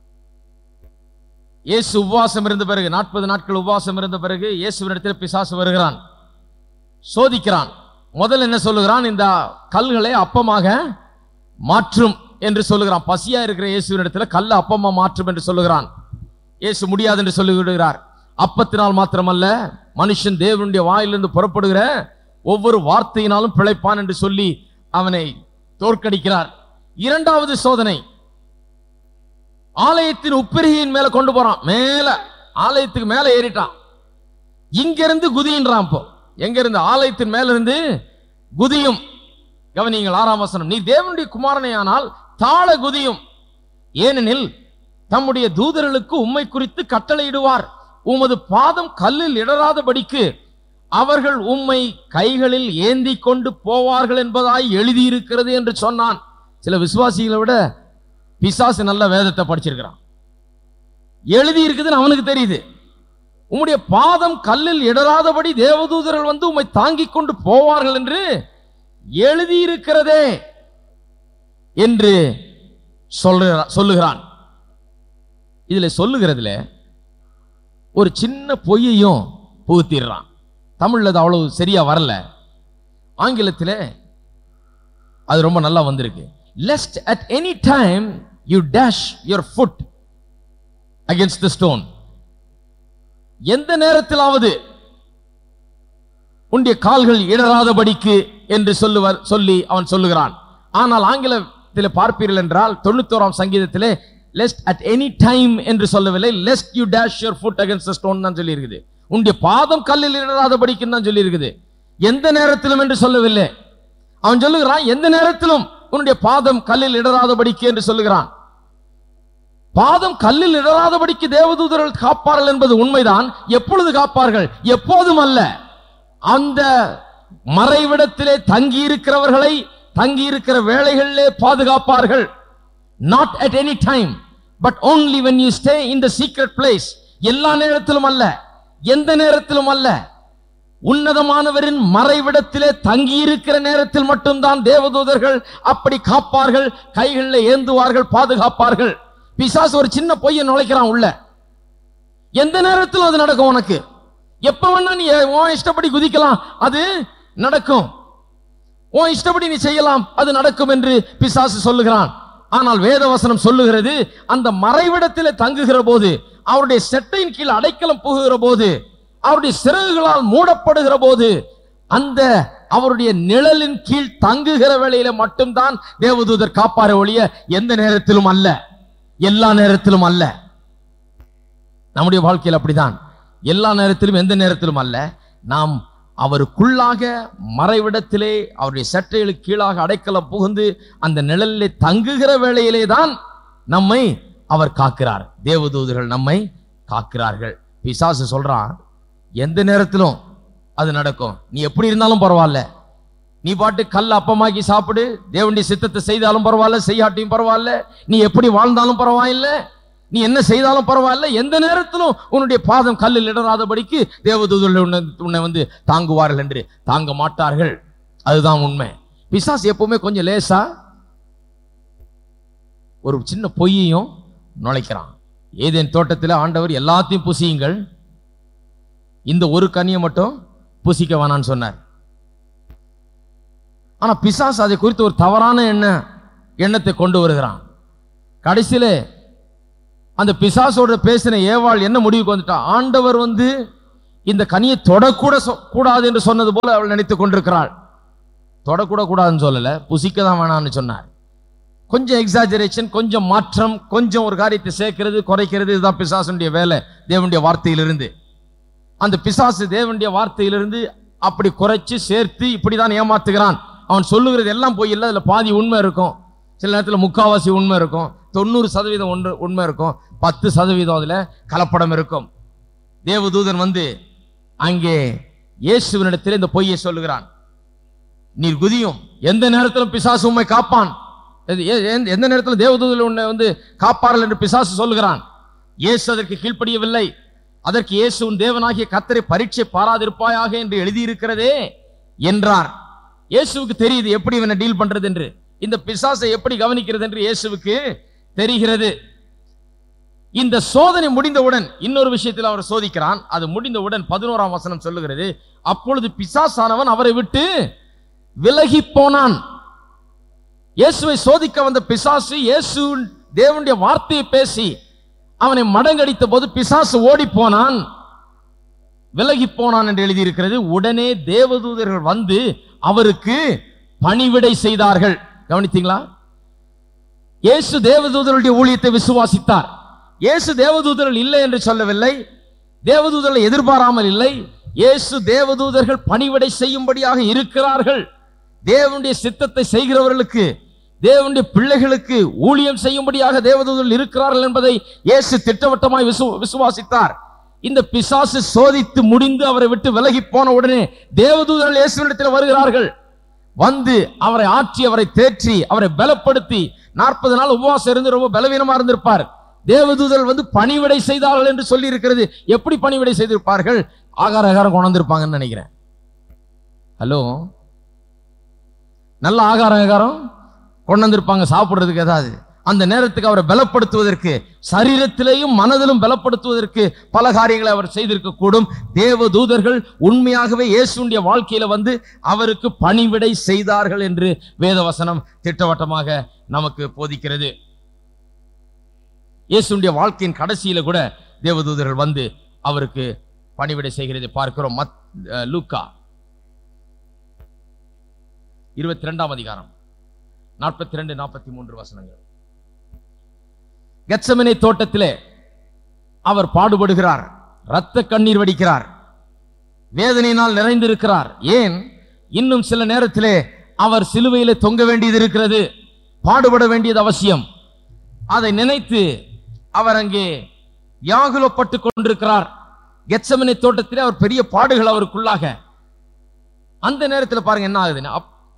இயேசு உபவாசம் இருந்த பிறகு, 40 நாட்கள் உபவாசம் இருந்த பிறகு இயேசுவினிடத்தில் பிசாசு வருகிறான், சோதிக்கிறான். முதல்ல என்ன சொல்லுகிறான்? இந்த கல்களை அப்பமாக மாற்றும் என்று சொல்லுகிறான். பசியா இருக்கிற இயேசுவினிடத்தில் கல்ல அப்பமா மாற்றும் என்று சொல்லுகிறான். இயேசு முடியாது என்று சொல்லிவிடுகிறார். அப்பத்தினால் மாத்திரமல்ல, மனுஷன் தேவனுடைய வாயிலிருந்து புறப்படுகிற ஒவ்வொரு வார்த்தையினாலும் பிழைப்பான் என்று சொல்லி அவனை தோற்கடிக்கிறார். இரண்டாவது சோதனை, ஆலயத்தின் உப்பிரியின் மேல கொண்டு போறான். மேல ஆலயத்துக்கு மேல ஏறிட்டான். இங்கிருந்து குதின்றான். இப்போ எங்க இருந்து? ஆலயத்தின் மேல இருந்து குதியும். கவனிங்கள் 6 வசனம். நீ தேவனுடைய குமாரனே ஆனால் தாழ குதியும், ஏனெனில் தம்முடைய தூதர்களுக்கு உம்மை குறித்து கட்டளையிடுவார், உமது பாதம் கல்லில் இடராதபடிக்கு அவர்கள் உம்மை கைகளில் ஏந்தி கொண்டு போவார்கள் என்பதாய் எழுதியிருக்கிறது என்று சொன்னான். சில விசுவாசிகளை விட பிசாசு நல்ல வேதத்தை படிச்சிருக்கிறான். எழுதி இருக்குதுன்னு அவனுக்கு தெரியுது. உம்முடைய பாதம் கல்லில் இடராதபடி தேவதூதர்கள் வந்து உம்மை தாங்கிக் கொண்டு போவார்கள் என்று எழுதியிருக்கிறதே என்று சொல்லுகிறான். இதுல சொல்லுகிறதுல ஒரு சின்ன பொய்யையும் புகுத்திடுறான். தமிழ்ல அது அவ்வளவு சரியா வரல, ஆங்கிலத்தில் அது ரொம்ப நல்லா வந்திருக்கு. Lest at any time you dash your foot against the stone. எந்த நேரத்திலாவது உன்னுடைய கால்கள் இடராதபடிக்கு என்று சொல்லி அவன் சொல்லுகிறான். ஆனால் ஆங்கிலத்தில் பார்ப்பீர்கள் என்றால் 91 சங்கீதத்திலே lest at any time என்று சொல்லவில்லை, lest you dash your foot against the stone தான் சொல்லி இருக்குது. உன்னுடைய பாதம் கல்லில் இடராதபடிக்கு தான் சொல்லி இருக்குது. எந்த நேரத்திலும் என்று சொல்லவில்லை. அவன் சொல்லுகிறான் எந்த நேரத்திலும் உன்னுடைய பாதம் கல்லில் இடராதபடிக்கு என்று சொல்லுகிறான். பாதம் கல்லில் இடராதபடிக்கு தேவதூதர்கள் காப்பார்கள் என்பது உண்மைதான். எப்பொழுது காப்பார்கள்? எப்போதும் அல்ல. அந்த மறைவிடத்திலே தங்கி இருக்கிறவர்களை தங்கி இருக்கிற வேளைகளிலே பாதுகாப்பார்கள். Not at any time, but only when you stay in the secret place. எல்லா நேரத்திலும் அல்ல, எந்த நேரத்திலும் அல்ல. உன்னதமானவரின் மறைவிடத்திலே தங்கி இருக்கிற நேரத்தில் மட்டும்தான் தேவதூதர்கள் அப்படி காப்பார்கள், கைகளில் ஏந்துவார்கள், பாதுகாப்பார்கள். பிசாசு ஒரு சின்ன பொய்யை நுழைக்கிறான் உள்ள. எந்த நேரத்திலும் அது நடக்கும். உனக்கு எப்ப வேணா நீ உன் இஷ்டப்படி குதிக்கலாம், அது நடக்கும். உன் இஷ்டப்படி நீ செய்யலாம், அது நடக்கும் என்று பிசாசு சொல்லுகிறான். ஆனால் வேதவசனம் சொல்லுகிறது, அந்த மறைவிடத்திலே தங்குகிற போது, அவருடைய செட்டையின் கீழ் அடைக்கலம் புகுகிற போது, அவருடைய சிறகுகளால் மூடப்படுகிற போது, அந்த அவருடைய நிழலின் கீழ் தங்குகிற வேளையில மட்டும்தான் தேவதூதர் காப்பார ஒழிய எந்த நேரத்திலும் அல்ல, எல்லா நேரத்திலும் அல்ல. நம்முடைய வாழ்க்கையில் அப்படிதான். எல்லா நேரத்திலும் எந்த நேரத்திலும் அல்ல. நாம் அவருக்குள்ளாக மறைவிடத்திலே அவருடைய சட்டைகளுக்கு கீழாக அடைக்கலம் புகுந்து அந்த நிழலிலே தங்குகிற வேளையிலே தான் நம்மை அவர் காக்கிறார். தேவதூதர்கள் நம்மை காக்கிறார்கள். பிசாசு சொல்றான், எந்த நேரத்திலும் அது நடக்கும், நீ எப்படி இருந்தாலும் பரவாயில்ல, நீ பாட்டு கல் அப்பமாக்கி சாப்பிடு, தேவனுடைய சித்தத்தை செய்தாலும் பரவாயில்ல, செய்யாட்டியும் பரவாயில்ல, நீ எப்படி வாழ்ந்தாலும் பரவாயில்லை, நீ என்ன செய்தாலும் பரவாயில்ல, எந்த நேரத்திலும் உன்னுடைய பாதம் கல்லில் இடராதபடிக்கு தேவதூதர்கள் உன்னை வந்து தாங்குவார்கள் என்று. தாங்க மாட்டார்கள், அதுதான் உண்மை. பிசாசு எப்பவுமே கொஞ்சம் லேசா ஒரு சின்ன பொய்யையும் நுழைக்கிறான். ஏதேன் தோட்டத்தில் ஆண்டவர் எல்லாத்தையும் புசியுங்கள், இந்த ஒரு கனியை மட்டும் புசிக்க வேணான்னு சொன்னார். ஆனா பிசாசு அதை குறித்து ஒரு தவறான எண்ணத்தை கொண்டு வருகிறான். கடைசியில அந்த பிசாசோட பேசின ஏவாள் என்ன முடிவுக்கு வந்துட்டா, ஆண்டவர் வந்து இந்த கனியை தொடக்கூட கூடாது என்று சொன்னது போல அவள் நினைத்துக் கொண்டிருக்கிறாள். தொடக்கூட கூடாதுன்னு சொல்லல, புசிக்க தான் வேணாம்னு சொன்னார். கொஞ்சம் எக்ஸாஜரேஷன், கொஞ்சம் மாற்றம், கொஞ்சம் ஒரு காரியத்தை சேர்க்கிறது குறைக்கிறது, இதுதான் பிசாசுடைய வேலை. தேவனுடைய வார்த்தையிலிருந்து அந்த பிசாசு தேவனுடைய வார்த்தையிலிருந்து அப்படி குறைச்சு சேர்த்து இப்படிதான் ஏமாத்துகிறான். அவன் சொல்லுகிறது எல்லாம் போய் இல்லை, அதுல பாதி உண்மை இருக்கும், சில நேரத்தில் முக்காவாசி உண்மை இருக்கும், 90% உண்மை இருக்கும், 10% அதுல கலப்படம் இருக்கும். தேவதூதன் வந்து அங்கே இயேசுவினிடத்தில் இந்த பொய்யை சொல்லுகிறான், நீர் குதியும், எந்த நேரத்திலும் பிசாசு உண்மை காப்பான், எந்த நேரத்தில் தேவதூதன் உன்னை வந்து காப்பார்கள் என்று பிசாசு சொல்லுகிறான். இயேசு அதற்கு கீழ்ப்படியவில்லை. அதற்கு இயேசு உன் தேவனாகிய கர்த்தரை பரீட்சை பாராதிருப்பாயாக என்று எழுதியிருக்கிறதே என்றார். இயேசுவுக்கு தெரியுது எப்படி இவனை டீல் பண்றது என்று, இந்த பிசாசை எப்படி கவனிக்கிறது என்று இயேசுவுக்கு தெரிகிறது. இந்த சோதனை முடிந்தவுடன் இன்னொரு விஷயத்தில் அவர் சோதிக்கிறான். அது முடிந்தவுடன் 11ஆம் வசனம் சொல்லுகிறது, அப்பொழுது பிசாசானவன் அவரை விட்டு விலகி போனான். இயேசுவை சோதிக்க வந்த பிசாசு இயேசு தேவனுடைய வார்த்தையை பேசி அவனை மடங்கடித்த போது பிசாசு ஓடி போனான், விலகி போனான் என்று எழுதியிருக்கிறது. உடனே தேவதூதர்கள் வந்து அவருக்கு பணிவிடை செய்தார்கள். கவனித்தீங்களா? இயேசு தேவதூதர்களுடைய ஊழியத்தை விசுவாசித்தார். இயேசு தேவதூதர்கள் இல்லை என்று சொல்லவில்லை, தேவதூதர்களை எதிர்பாராமல் இல்லை. இயேசு தேவதூதர்கள் பணிவிடை செய்யும்படியாக இருக்கிறார்கள். தேவனுடைய சித்தத்தை செய்கிறவர்களுக்கு, தேவனுடைய பிள்ளைகளுக்கு ஊழியம் செய்யும்படியாக தேவதூதர்கள் இருக்கிறார்கள் என்பதை இயேசு திட்டவட்டமாய் விசுவாசித்தார். இந்த பிசாசு சோதித்து முடிந்து அவரை விட்டு விலகி போன உடனே தேவதூதர்கள் இயேசுவினிடத்தில் வருகிறார்கள். வந்து அவரை ஆற்றி, அவரை தேற்றி, அவரை பலப்படுத்தி, 40 நாள் உபவாசம் இருந்து ரொம்ப பலவீனமா இருந்திருப்பார். தேவதூதர்கள் வந்து பணிவிடை செய்தார்கள் என்று சொல்லி இருக்கிறது. எப்படி பணிவிடை செய்திருப்பார்கள்? ஆகாரம் கொண்டிருப்பாங்கன்னு நினைக்கிறேன். ஹலோ, நல்ல ஆகாரம் கொண்டு வந்திருப்பாங்க சாப்பிடுறதுக்கு. ஏதாவது அந்த நேரத்துக்கு அவரை பலப்படுத்துவதற்கு, சரீரத்திலேயும் மனதிலும் பலப்படுத்துவதற்கு பல காரியங்களை அவர் செய்திருக்க கூடும். தேவதூதர்கள் உண்மையாகவே இயேசுடைய வாழ்க்கையில வந்து அவருக்கு பணிவிடை செய்தார்கள் என்று வேதவசனம் திட்டவட்டமாக நமக்கு போதிக்கிறது. இயேசுடைய வாழ்க்கையின் கடைசியில கூட தேவதூதர்கள் வந்து அவருக்கு பணிவிடை செய்கிறதை பார்க்கிறோம். லூக்கா 22ஆம் அதிகாரம் 42-43 வசனங்கள். கெத்செமனே தோட்டத்திலே அவர் பாடுபடுகிறார், இரத்த கண்ணீர் வடிக்கிறார், வேதனையினால் நிறைந்திருக்கிறார். ஏன்? இன்னும் சில நேரத்திலே அவர் சிலுவையிலே தொங்க வேண்டியது இருக்கிறது, பாடுபட வேண்டியது அவசியம். அதை நினைத்து அவர் அங்கே வியாகுலப்பட்டு கொண்டிருக்கிறார். கெத்செமனே தோட்டத்திலே அவர் பெரிய பாடுகள் அவருக்குள்ளாக. அந்த நேரத்தில் பாருங்க என்ன ஆகுதுன்னா,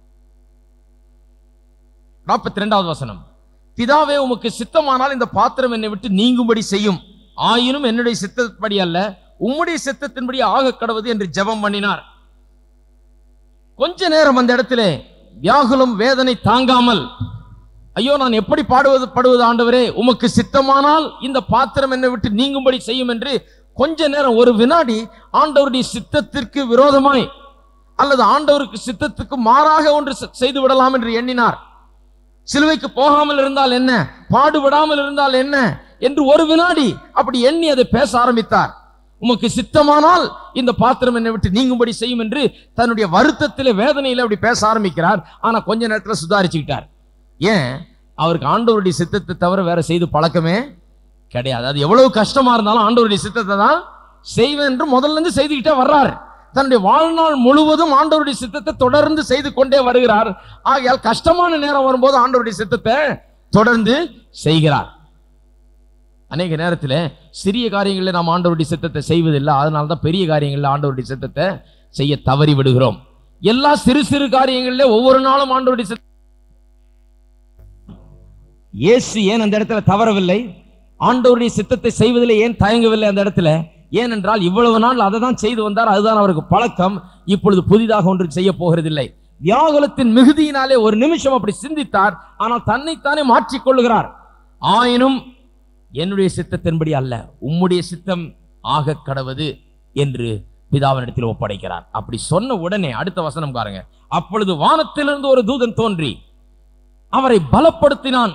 42வது வசனம், பிதாவே உமக்கு சித்தமானால் இந்த பாத்திரம் என்னை விட்டு நீங்கும்படி செய்யும், ஆயினும் என்னுடைய சித்தப்படி அல்ல உம்முடைய சித்தத்தின்படி ஆக கடவுது என்று ஜெபம் பண்ணினார். கொஞ்ச நேரம் அந்த இடத்திலே வியாகுலம், வேதனை தாங்காமல், ஐயோ நான் எப்படி படுவது ஆண்டவரே, உமக்கு சித்தமானால் இந்த பாத்திரம் என்னை விட்டு நீங்கும்படி செய்யும் என்று கொஞ்ச நேரம், ஒரு வினாடி ஆண்டவருடைய சித்தத்திற்கு விரோதமாய் அல்லது ஆண்டவருக்கு சித்தத்துக்கு மாறாக ஒன்று செய்து விடலாம் என்று எண்ணினார். சிலுவைக்கு போகாமல் இருந்தால் என்ன, பாடுபடாமல் இருந்தால் என்ன என்று ஒரு வினாடி அப்படி எண்ணி அதை பேச ஆரம்பித்தார். உமக்கு சித்தமானால் இந்த பாத்திரம் என்னை விட்டு நீங்கும்படி செய்யும் என்று தன்னுடைய வருத்தத்திலே, வேதனையில அப்படி பேச ஆரம்பிக்கிறார். ஆனா கொஞ்ச நேரத்தில் சுதாரிச்சுக்கிட்டார். ஏன்? அவருக்கு ஆண்டவருடைய சித்தத்தை தவிர வேற செய்து பழக்கமே கிடையாது. அது எவ்வளவு கஷ்டமா இருந்தாலும் ஆண்டவருடைய சித்தத்தை தான் செய்வேன் என்று முதல்ல இருந்து செய்துக்கிட்டே வர்றார். தன்னுடைய வாழ்நாள் முழுவதும் ஆண்டவருடைய சித்தத்தை தொடர்ந்து செய்து கொண்டே வருகிறார். ஆகையால் கஷ்டமான நேரம் வரும்போது ஆண்டவருடைய சித்தத்தை தொடர்ந்து செய்கிறார். அநேக நேரத்தில் சிறிய காரியங்களில் நாம் ஆண்டவருடைய சித்தத்தை செய்வதில்லை. அதனால தான் பெரிய காரியங்களில் ஆண்டவருடைய சித்தத்தை செய்ய தவறி விடுகிறோம். எல்லா சிறு சிறு காரியங்களில் ஒவ்வொரு நாளும் ஆண்டவருடைய இயேசு ஏன் அந்த இடத்துல தவறவில்லை? ஆண்டவருடைய சித்தத்தை செய்வதில் ஏன் தயங்கவில்லை அந்த இடத்துல? ஏனென்றால் இவ்வளவு நாள் அதை தான் செய்து வந்தார், அதுதான் அவருக்கு பழக்கம். இப்பொழுது புதிதாக ஒன்று செய்ய போகிறதில்லை. வியாகுலத்தின் மிகுதியினாலே ஒரு நிமிஷம் அப்படி சிந்தித்தார், ஆனால் தன்னைத்தானே மாற்றிக்கொள்ளுகிறார். ஆயினும் என்னுடைய சித்தத்தின்படி அல்ல, உம்முடைய சித்தம் ஆக கடவது என்று பிதாவினிடத்தில் ஒப்படைக்கிறார். அப்படி சொன்ன உடனே அடுத்த வசனம் பாருங்க. அப்பொழுது வானத்திலிருந்து ஒரு தூதன் தோன்றி அவரை பலப்படுத்தினான்.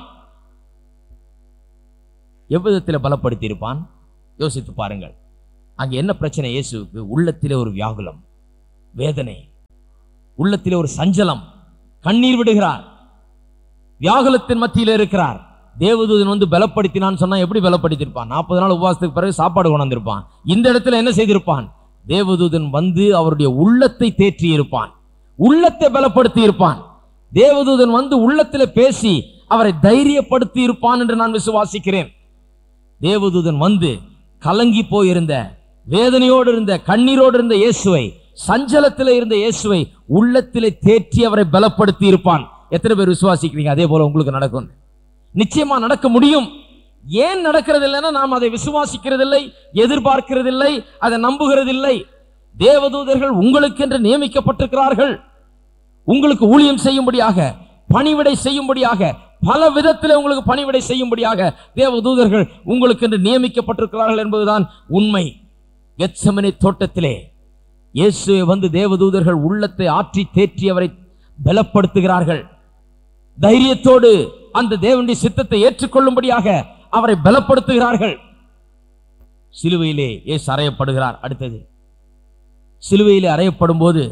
எவ்விதத்தில் பலப்படுத்தி இருப்பான் யோசித்து பாருங்கள். அங்கே என்ன பிரச்சனை? இயேசுவுக்கு உள்ளத்திலே ஒரு வியாகுலம், வேதனை, உள்ளத்திலே ஒரு சஞ்சலம், கண்ணீர் விடுகிறார், வியாகுலத்தின் மத்தியில் இருக்கிறார். தேவதூதன் வந்து பலப்படுத்தினான்னு சொன்னா எப்படி பலப்படுத்திருப்பான்? 40 நாள் உபவாசத்துக்கு பிறகு சாப்பாடு கொண்டிருப்பான். இந்த இடத்துல என்ன செய்திருப்பான்? தேவதூதன் வந்து அவருடைய உள்ளத்தை தேற்றி இருப்பான், உள்ளத்தை பலப்படுத்தி இருப்பான். தேவதூதன் வந்து உள்ளத்திலே பேசி அவரை தைரியப்படுத்தி இருப்பான் என்று நான் விசுவாசிக்கிறேன். தேவதூதன் வந்து கலங்கி போயிருந்த, வேதனையோடு இருந்த, கண்ணீரோடு இருந்த இயேசுவை, சஞ்சலத்தில் இருந்த இயேசுவை உள்ளத்திலே தேற்றி அவரை பலப்படுத்தி இருப்பான். எத்தனை பேர் விசுவாசிக்கிறீங்க அதே போல உங்களுக்கு நடக்கும்? நிச்சயமா நடக்க முடியும். ஏன் நடக்கிறது இல்லைன்னா நாம் அதை விசுவாசிக்கிறதில்லை, எதிர்பார்க்கிறதில்லை, அதை நம்புகிறதில்லை. தேவதூதர்கள் உங்களுக்கு என்று நியமிக்கப்பட்டிருக்கிறார்கள். உங்களுக்கு ஊழியம் செய்யும்படியாக, பணிவிடை செய்யும்படியாக, பல விதத்தில் உங்களுக்கு பணிவிடை செய்யும்படியாக தேவதூதர்கள் உங்களுக்கு என்று நியமிக்கப்பட்டிருக்கிறார்கள் என்பதுதான் உண்மை. கெத்செமனே தோட்டத்திலே இயேசுவை வந்து தேவதூதர்கள் உள்ளத்தை ஆற்றி தேற்றி அவரை பலப்படுத்துகிறார்கள். தைரியத்தோடு அந்த தேவனுடைய சித்தத்தை ஏற்றுக்கொள்ளும்படியாக அவரை பலப்படுத்துகிறார்கள். சிலுவையிலே இயேசு அறையப்படுகிறார். அடுத்தது சிலுவையிலே அறையப்படும் போது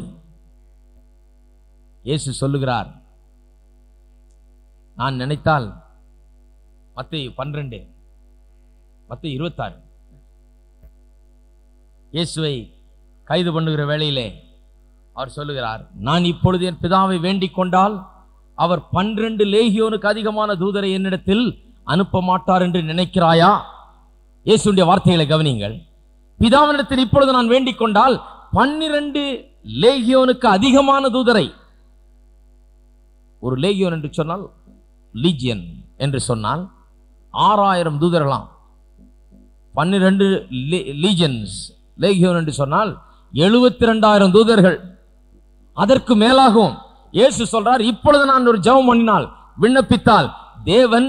இயேசு சொல்லுகிறார், நான் நினைத்தால் மத்தேயு 12, மத்தேயு 26 இயேசுவை கைது பண்ணுகிற வேளையிலே அவர் சொல்லுகிறார், நான் இப்பொழுது என் பிதாவை வேண்டிக் கொண்டால் அவர் 12 லேகியோனுக்கு அதிகமான தூதரை என்னிடத்தில் அனுப்ப மாட்டார் என்று நினைக்கிறாயா? இயேசுடைய வார்த்தைகளை கவனிங்கள். பிதாவினிடத்தில் இப்பொழுது நான் வேண்டிக் கொண்டால் 12 லேகியோனுக்கு அதிகமான தூதரை, ஒரு லேகியோன் என்று சொன்னால் லீஜியன் என்று சொன்னால் 6000 தூதர்களாம். 12 லீஜன்ஸ், லேகியோன் என்று சொன்னால் 72,000 தூதர்கள், அதற்கு மேலாகும். இயேசு சொல்றார், இப்பொழுது நான் ஒரு ஜெபம் பண்ணினால், விண்ணப்பித்தால் தேவன்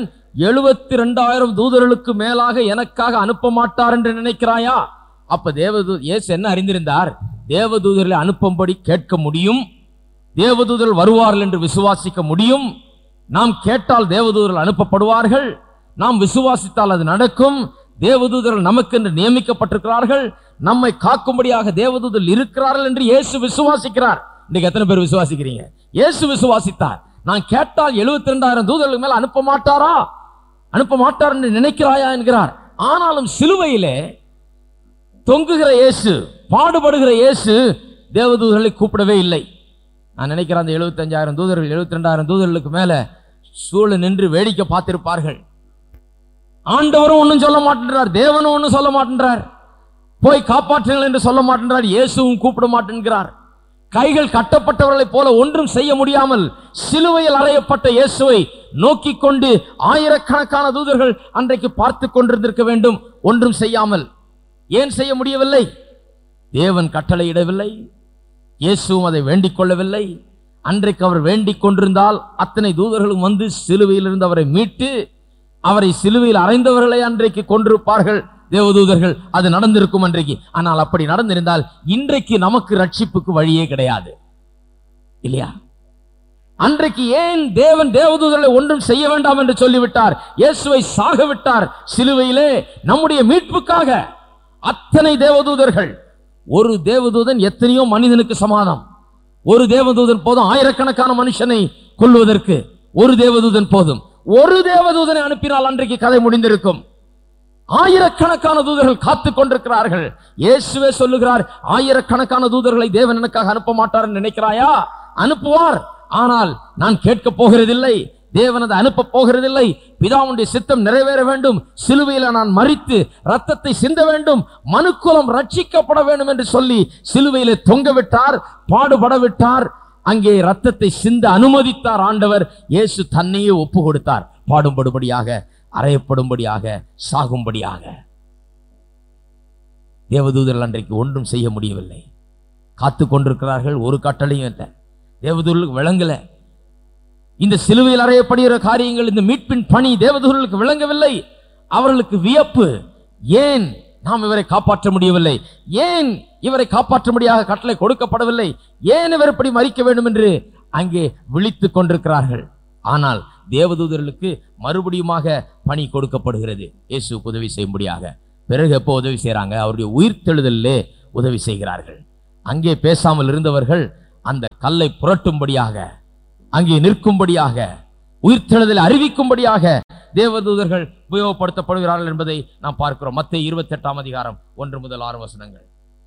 72,000 தூதர்களுக்கு மேலாக எனக்காக அனுப்ப மாட்டார் என்று நினைக்கிறாயா? அப்ப இயேசு என்ன அறிந்திருந்தார்? தேவதூதர்களை அனுப்பும்படி கேட்க முடியும், தேவதூதர்கள் வருவார்கள் என்று விசுவாசிக்க முடியும். நாம் கேட்டால் தேவதூதர்கள் அனுப்பப்படுவார்கள், நாம் விசுவாசித்தால் அது நடக்கும். தேவதூதர்கள் நமக்கு என்று நியமிக்கப்பட்டிருக்கிறார்கள், நம்மை காக்கும்படியாக தேவதூதர்கள் இருக்கிறார்கள் என்று இயேசு விசுவாசிக்கிறார். இன்னைக்கு எத்தனை பேர் விசுவாசிக்கிறீங்க? இயேசு விசுவாசித்தார். நான் கேட்டால் 72,000 தூதர்களுக்கு மேல் அனுப்ப மாட்டாரா, அனுப்ப மாட்டார் என்று நினைக்கிறாயா என்கிறார். ஆனாலும் சிலுவையிலே தொங்குகிற இயேசு, பாடுபடுகிற இயேசு தேவதூதர்களை கூப்பிடவே இல்லை. நான் நினைக்கிறேன் அந்த 75,000 தூதர்கள் 72,000 தூதர்களுக்கு மேல சூழ நின்று வேடிக்கை பார்த்திருப்பார்கள். ஆண்டவரும் ஒன்னும் சொல்ல மாட்டேன்றார், தேவனும் ஒன்னும் சொல்ல மாட்டேன்றார், போய் காப்பாற்றுங்கள் என்று சொல்ல மாட்டேன்றார், இயேசுவும் கூப்பிட மாட்டேன்கிறார். கைகள் கட்டப்பட்டவர்களை போல ஒன்றும் செய்ய முடியாமல் சிலுவையில் அறையப்பட்ட இயேசுவை நோக்கி கொண்டு ஆயிரக்கணக்கான தூதர்கள் அன்றைக்கு பார்த்து கொண்டிருந்திருக்க வேண்டும், ஒன்றும் செய்யாமல். ஏன் செய்ய முடியவில்லை? தேவன் கட்டளையிடவில்லை, இயேசுவும் அதை வேண்டிக் கொள்ளவில்லை. அன்றைக்கு அவர் வேண்டிக் கொண்டிருந்தால் அத்தனை தூதர்களும் வந்து சிலுவையிலிருந்து அவரை மீட்டு அவரை சிலுவையில் அறைந்தவர்களை அன்றைக்கு கொண்டிருப்பார்கள் தேவதூதர்கள். அது நடந்திருக்கும் அன்றைக்கு. ஆனால் அப்படி நடந்திருந்தால் இன்றைக்கு நமக்கு ரட்சிப்புக்கு வழியே கிடையாது, இல்லையா? அன்றைக்கு ஏன் தேவன் தேவதூதர்களை ஒன்றும் செய்ய வேண்டாம் என்று சொல்லிவிட்டார்? இயேசுவை சாக விட்டார் சிலுவையிலே நம்முடைய மீட்புக்காக. அத்தனை தேவதூதர்கள், ஒரு தேவதூதன் எத்தனையோ மனிதனுக்கு சமாதானம். ஒரு தேவதூதன் போதும் ஆயிரக்கணக்கான மனுஷனை கொல்வதற்கு. ஒரு தேவதூதன் போதும். ஒரு தேவதூதனை அனுப்பினால் அன்றைக்கு கதை முடிந்திருக்கும். ஆயிரக்கணக்கான தூதர்கள் காத்துக் கொண்டிருக்கிறார்கள். இயேசுவே சொல்லுகிறார், ஆயிரக்கணக்கான தூதர்களை தேவன் எனக்காக அனுப்ப மாட்டார் என்று நினைக்கிறாயா? அனுப்புவார். ஆனால் நான் கேட்க போகிறதில்லை, தேவன் அதை அனுப்ப போகிறதில்லை. பிதாவுடைய சித்தம் நிறைவேற வேண்டும். சிலுவையில் நான் மரித்து ரத்தத்தை சிந்த வேண்டும், மனுக்குலம் ரட்சிக்கப்பட வேண்டும் என்று சொல்லி சிலுவையிலே தொங்க விட்டார், பாடுபட விட்டார். அங்கே ரத்தத்தை சிந்த அனுமதித்தார் ஆண்டவர். இயேசு தன்னையே ஒப்பு கொடுத்தார், பாடுபடும்படியாக, அறையப்படும்படியாக, சாகும்படியாக. தேவதூதர்கள் அன்றைக்கு ஒன்றும் செய்ய முடியவில்லை, காத்து கொண்டிருக்கிறார்கள். ஒரு கட்டளையும் இல்லை, தேவதூதர்களுக்கு விளங்கல. இந்த சிலுவையில் அறையப்படுகிற காரியங்கள், இந்த மீட்பின் பணி தேவதூதர்களுக்கு விளங்கவில்லை. அவர்களுக்கு வியப்பு, ஏன் நாம் இவரை காப்பாற்ற முடியவில்லை, ஏன் இவரை காப்பாற்றும்படியாக கட்டளை கொடுக்கப்படவில்லை, ஏன் இவர் இப்படி மரிக்க வேண்டும் என்று அங்கே விழித்துக் கொண்டிருக்கிறார்கள். ஆனால் தேவதூதர்களுக்கு மறுபடியுமாக பணி கொடுக்கப்படுகிறது, இயேசுவுக்கு உதவி செய்யும்படியாக. பிறகு எப்போ உதவி செய்யறாங்க? அவருடைய உயிர்த்தெழுதலிலே உதவி செய்கிறார்கள். அங்கே பேசாமல் இருந்தவர்கள் அந்த கல்லை புரட்டும்படியாக, அங்கே நிற்கும்படியாக, உயிர்த்தெழுதலை அறிவிக்கும்படியாக தேவதூதர்கள் உபயோகப்படுத்தப்படுகிறார்கள் என்பதை நாம் பார்க்கிறோம். மத்தேயு 28ஆம் அதிகாரம் 1 முதல் 6 வசனங்கள்.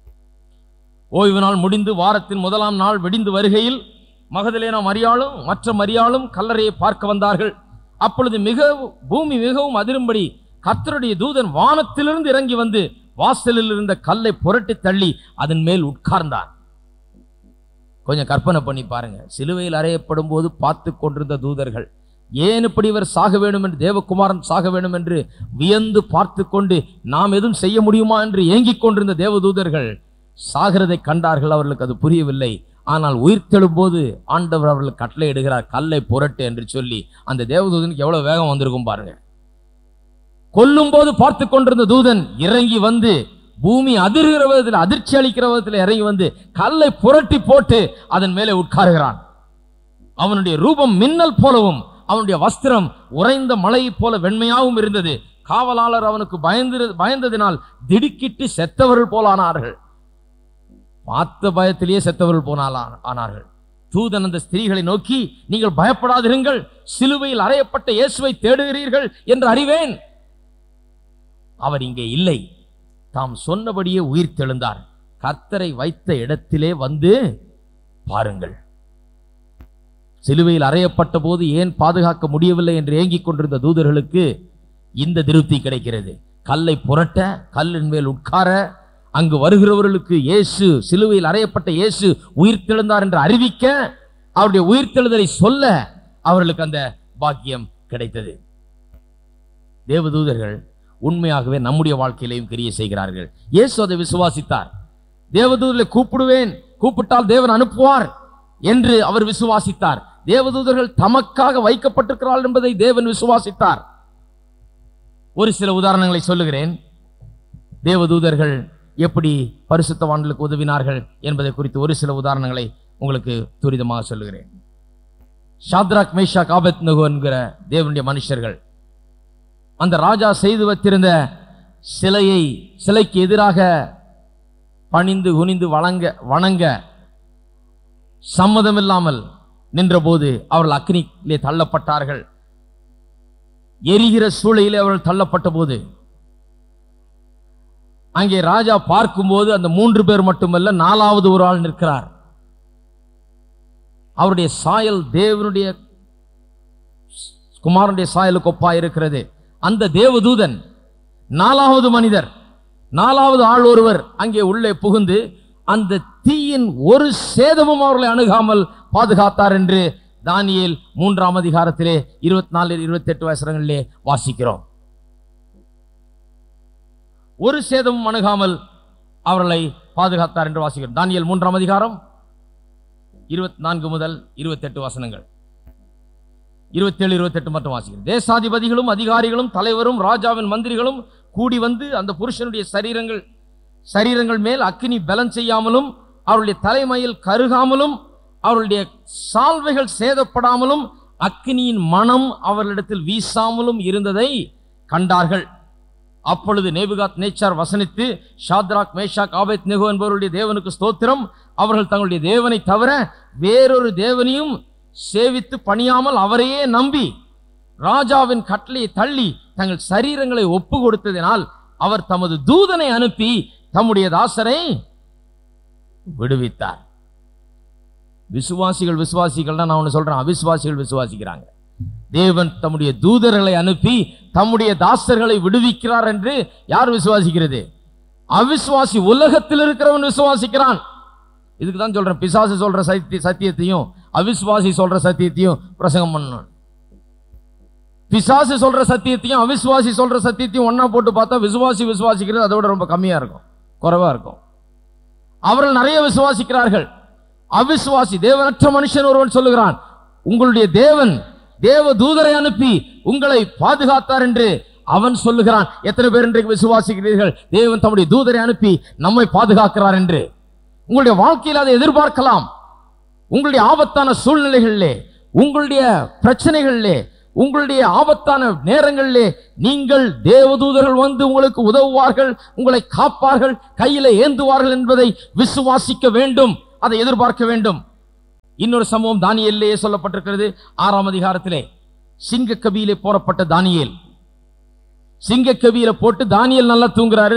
ஓய்வு நாள் முடிந்து வாரத்தின் முதலாம் நாள் விடிந்து வருகையில் மகதலேனா மரியாளும் மற்ற மரியாளும் கல்லறையை பார்க்க வந்தார்கள். அப்பொழுது பூமி மிகவும் அதிரும்படி கர்த்தருடைய தூதன் வானத்திலிருந்து இறங்கி வந்து வாசலில் இருந்த கல்லை புரட்டி தள்ளி அதன் மேல் உட்கார்ந்தான். கொஞ்சம் கற்பனை பண்ணி பாருங்க. சிலுவையில் அறையப்படும் போது பார்த்து கொண்டிருந்த தூதர்கள், ஏன் இப்படி இவர் சாக வேண்டும் என்று, தேவகுமாரன் சாக வேண்டும் என்று வியந்து பார்த்து கொண்டு, நாம் எதுவும் செய்ய முடியுமா என்று ஏங்கிக் கொண்டிருந்த தேவதூதர்கள் சாகிறதை கண்டார்கள். அவர்களுக்கு அது புரியவில்லை. ஆனால் உயிர்த்தெழும் போது ஆண்டவர் அவர்களுக்கு கட்டளை இடுகிறார், கல்லை புரட்டு என்று சொல்லி. அந்த தேவதூதனுக்கு எவ்வளவு வேகம் வந்திருக்கும் பாருங்க. கொல்லும் போது பார்த்து கொண்டிருந்த தூதன் இறங்கி வந்து பூமி அதிர்கிற விதத்தில், அதிர்ச்சி அளிக்கிற விதத்தில் இறங்கி வந்து கல்லை புரட்டி போட்டு அதன் மேலே உட்காருகிறான். அவனுடைய ரூபம் மின்னல் போலவும் அவனுடைய வஸ்திரம் உறைந்த மலை போல வெண்மையாகவும் இருந்தது. காவலாளர் அவனுக்கு பயந்ததினால் திடுக்கிட்டு செத்தவர்கள் போல ஆனார்கள். பார்த்த பயத்திலேயே செத்தவர்கள் போனால் ஆனார்கள். தூதன் அந்த ஸ்திரீகளை நோக்கி, நீங்கள் பயப்படாதிருங்கள், சிலுவையில் அறையப்பட்ட இயேசுவை தேடுகிறீர்கள் என்று அறிவேன். அவர் இங்கே இல்லை, தாம் சொன்னபடியே உயிர் தெழுந்தார். கர்த்தரை வைத்த இடத்திலே வந்து பாருங்கள். சிலுவையில் அறையப்பட்ட போது ஏன் பாதுகாக்க முடியவில்லை என்று ஏங்கிக் கொண்டிருந்த தூதர்களுக்கு இந்த திருப்தி கிடைக்கிறது. கல்லை புரட்ட, கல்லின் மேல் உட்கார, அங்கு வருகிறவர்களுக்கு இயேசு, சிலுவையில் அறையப்பட்ட இயேசு உயிர் தெழுந்தார் என்று அறிவிக்க, அவருடைய உயிர்த்தெழுதலை சொல்ல அவர்களுக்கு அந்த பாக்கியம் கிடைத்தது. தேவதூதர்கள் உண்மையாகவே நம்முடைய வாழ்க்கையிலையும் கிரியை செய்கிறார்கள். இயேசு அதை விசுவாசித்தார். தேவதூதர்களை கூப்பிடுவேன், கூப்பிட்டால் தேவன் அனுப்புவார் என்று அவர் விசுவாசித்தார். தேவதூதர்கள் தமக்காக வைக்கப்பட்டிருக்கிறார்கள் என்பதை தேவன் விசுவாசித்தார். ஒரு சில உதாரணங்களை சொல்லுகிறேன். தேவதூதர்கள் எப்படி பரிசுத்தவான்களுக்கு உதவினார்கள் என்பதை குறித்து ஒரு சில உதாரணங்களை உங்களுக்கு துரிதமாக சொல்லுகிறேன். ஷாத்ராக், மேஷாக், ஆபேத்நேகோ என்கிற தேவனுடைய மனுஷர்கள் அந்த ராஜா செய்து வைத்திருந்த சிலைக்கு எதிராக பணிந்து குனிந்து வணங்க சம்மதமில்லாமல் நின்றபோது அவர்கள் அக்னியிலே தள்ளப்பட்டார்கள். எரிகிற சூளையிலே அவர்கள் தள்ளப்பட்ட போது அங்கே ராஜா பார்க்கும்போது அந்த 3 பேர் மட்டுமல்ல, 4வது ஒரு ஆள் நிற்கிறார். அவருடைய சாயல் தேவனுடைய குமாரனுடைய சாயலுக்கு ஒப்பாய் இருக்கிறது. அந்த தேவதூதன் 4வது மனிதர், 4வது ஆள் ஒருவர் அங்கே உள்ளே புகுந்து அந்த தீயின் ஒரு சேதமும் அவர்களை அணுகாமல் பாதுகாத்தார் என்று தானியேல் 3ஆம் அதிகாரத்திலே 24-28 வசனங்களிலே வாசிக்கிறோம். ஒரு சேதமும் அணுகாமல் அவர்களை பாதுகாத்தார் என்று வாசிக்கிறோம். தானியேல் 3ஆம் அதிகாரம் 24 முதல் 28 வசனங்கள், 27-28 மட்டும் வாசிக்கிறோம். தேசாதிபதிகளும் அதிகாரிகளும் தலைவரும் ராஜாவின் மந்திரிகளும் கூடி வந்து அந்த புருஷனுடைய சரீரங்கள் மேல் அக்கினி பலன் செய்யாமலும் அவருடைய தலைமையில் கருகாமலும் அவருடைய சால்வைகள் சேதப்படாமலும் அக்கினியின் மனம் அவர்களிடத்தில் வீசாமலும் இருந்ததை கண்டார்கள். அப்பொழுது நேபுகாத் நேச்சார் வசனித்து, ஷாத்ராக், மேஷாக், ஆபேத்நேகோ என்பவருடைய தேவனுக்கு ஸ்தோத்திரம், அவர்கள் தங்களுடைய தேவனை தவிர வேறொரு தேவனையும் சேவித்து பணியாமல் அவரையே நம்பி ராஜாவின் கட்டளையை தள்ளி தங்கள் சரீரங்களை ஒப்பு கொடுத்ததினால் அவர் தமது தூதனை அனுப்பி தம்முடைய தாசரை விடுவித்தார். விசுவாசிகள் நான் ஒன்று சொல்றேன், அவிசுவாசிகள் விசுவாசிக்கிறாங்க. தேவன் தம்முடைய தூதர்களை அனுப்பி தம்முடைய தாசர்களை விடுவிக்கிறார் என்று யார் விசுவாசிக்கிறது? அவிசுவாசி. உலகத்தில் இருக்கிறவன் விசுவாசிக்கிறான். இதுக்கு தான் சொல்றேன், பிசாசு சொல்ற சத்தியத்தையும் அவிசுவாசி சொல்ற சத்தியத்தையும் பிரசங்கம் பண்ணணும். பிசாசு சொல்ற சத்தியத்தையும் அவிசுவாசி சொல்ற சத்தியத்தையும் ஒன்னா போட்டு பார்த்தா விசுவாசிக்கிறது அதோட ரொம்ப கம்மியா இருக்கும், குறைவா இருக்கும். அவர்கள் நிறைய விசுவாசிக்கிறார்கள். அவிசுவாசி, தேவனற்ற மனுஷன் ஒருவன் சொல்லுகிறான், உங்களுடைய தேவன் தேவ தூதரை அனுப்பி உங்களை பாதுகாத்தார் என்று அவன் சொல்லுகிறான். எத்தனை பேர் இன்றைக்கு விசுவாசிக்கிறீர்கள் தேவன் தம்முடைய தூதரை அனுப்பி நம்மை பாதுகாக்கிறார் என்று? உங்களுடைய வாழ்க்கையில் அதை எதிர்பார்க்கலாம். உங்களுடைய ஆபத்தான சூழ்நிலைகளிலே, உங்களுடைய பிரச்சனைகளிலே, உங்களுடைய ஆபத்தான நேரங்களிலே நீங்கள் தேவதூதர்கள் வந்து உங்களுக்கு உதவுவார்கள், உங்களை காப்பார்கள், கையில ஏந்துவார்கள் என்பதை விசுவாசிக்க வேண்டும், அதை எதிர்பார்க்க வேண்டும். இன்னொரு சம்பவம் தானியேலிலே சொல்லப்பட்டிருக்கிறது. 6ஆம் அதிகாரத்திலே சிங்கக்கவியிலே போடப்பட்ட தானியேல், சிங்கக்கவியில போட்டு தானியேல் நல்லா தூங்குறாரு.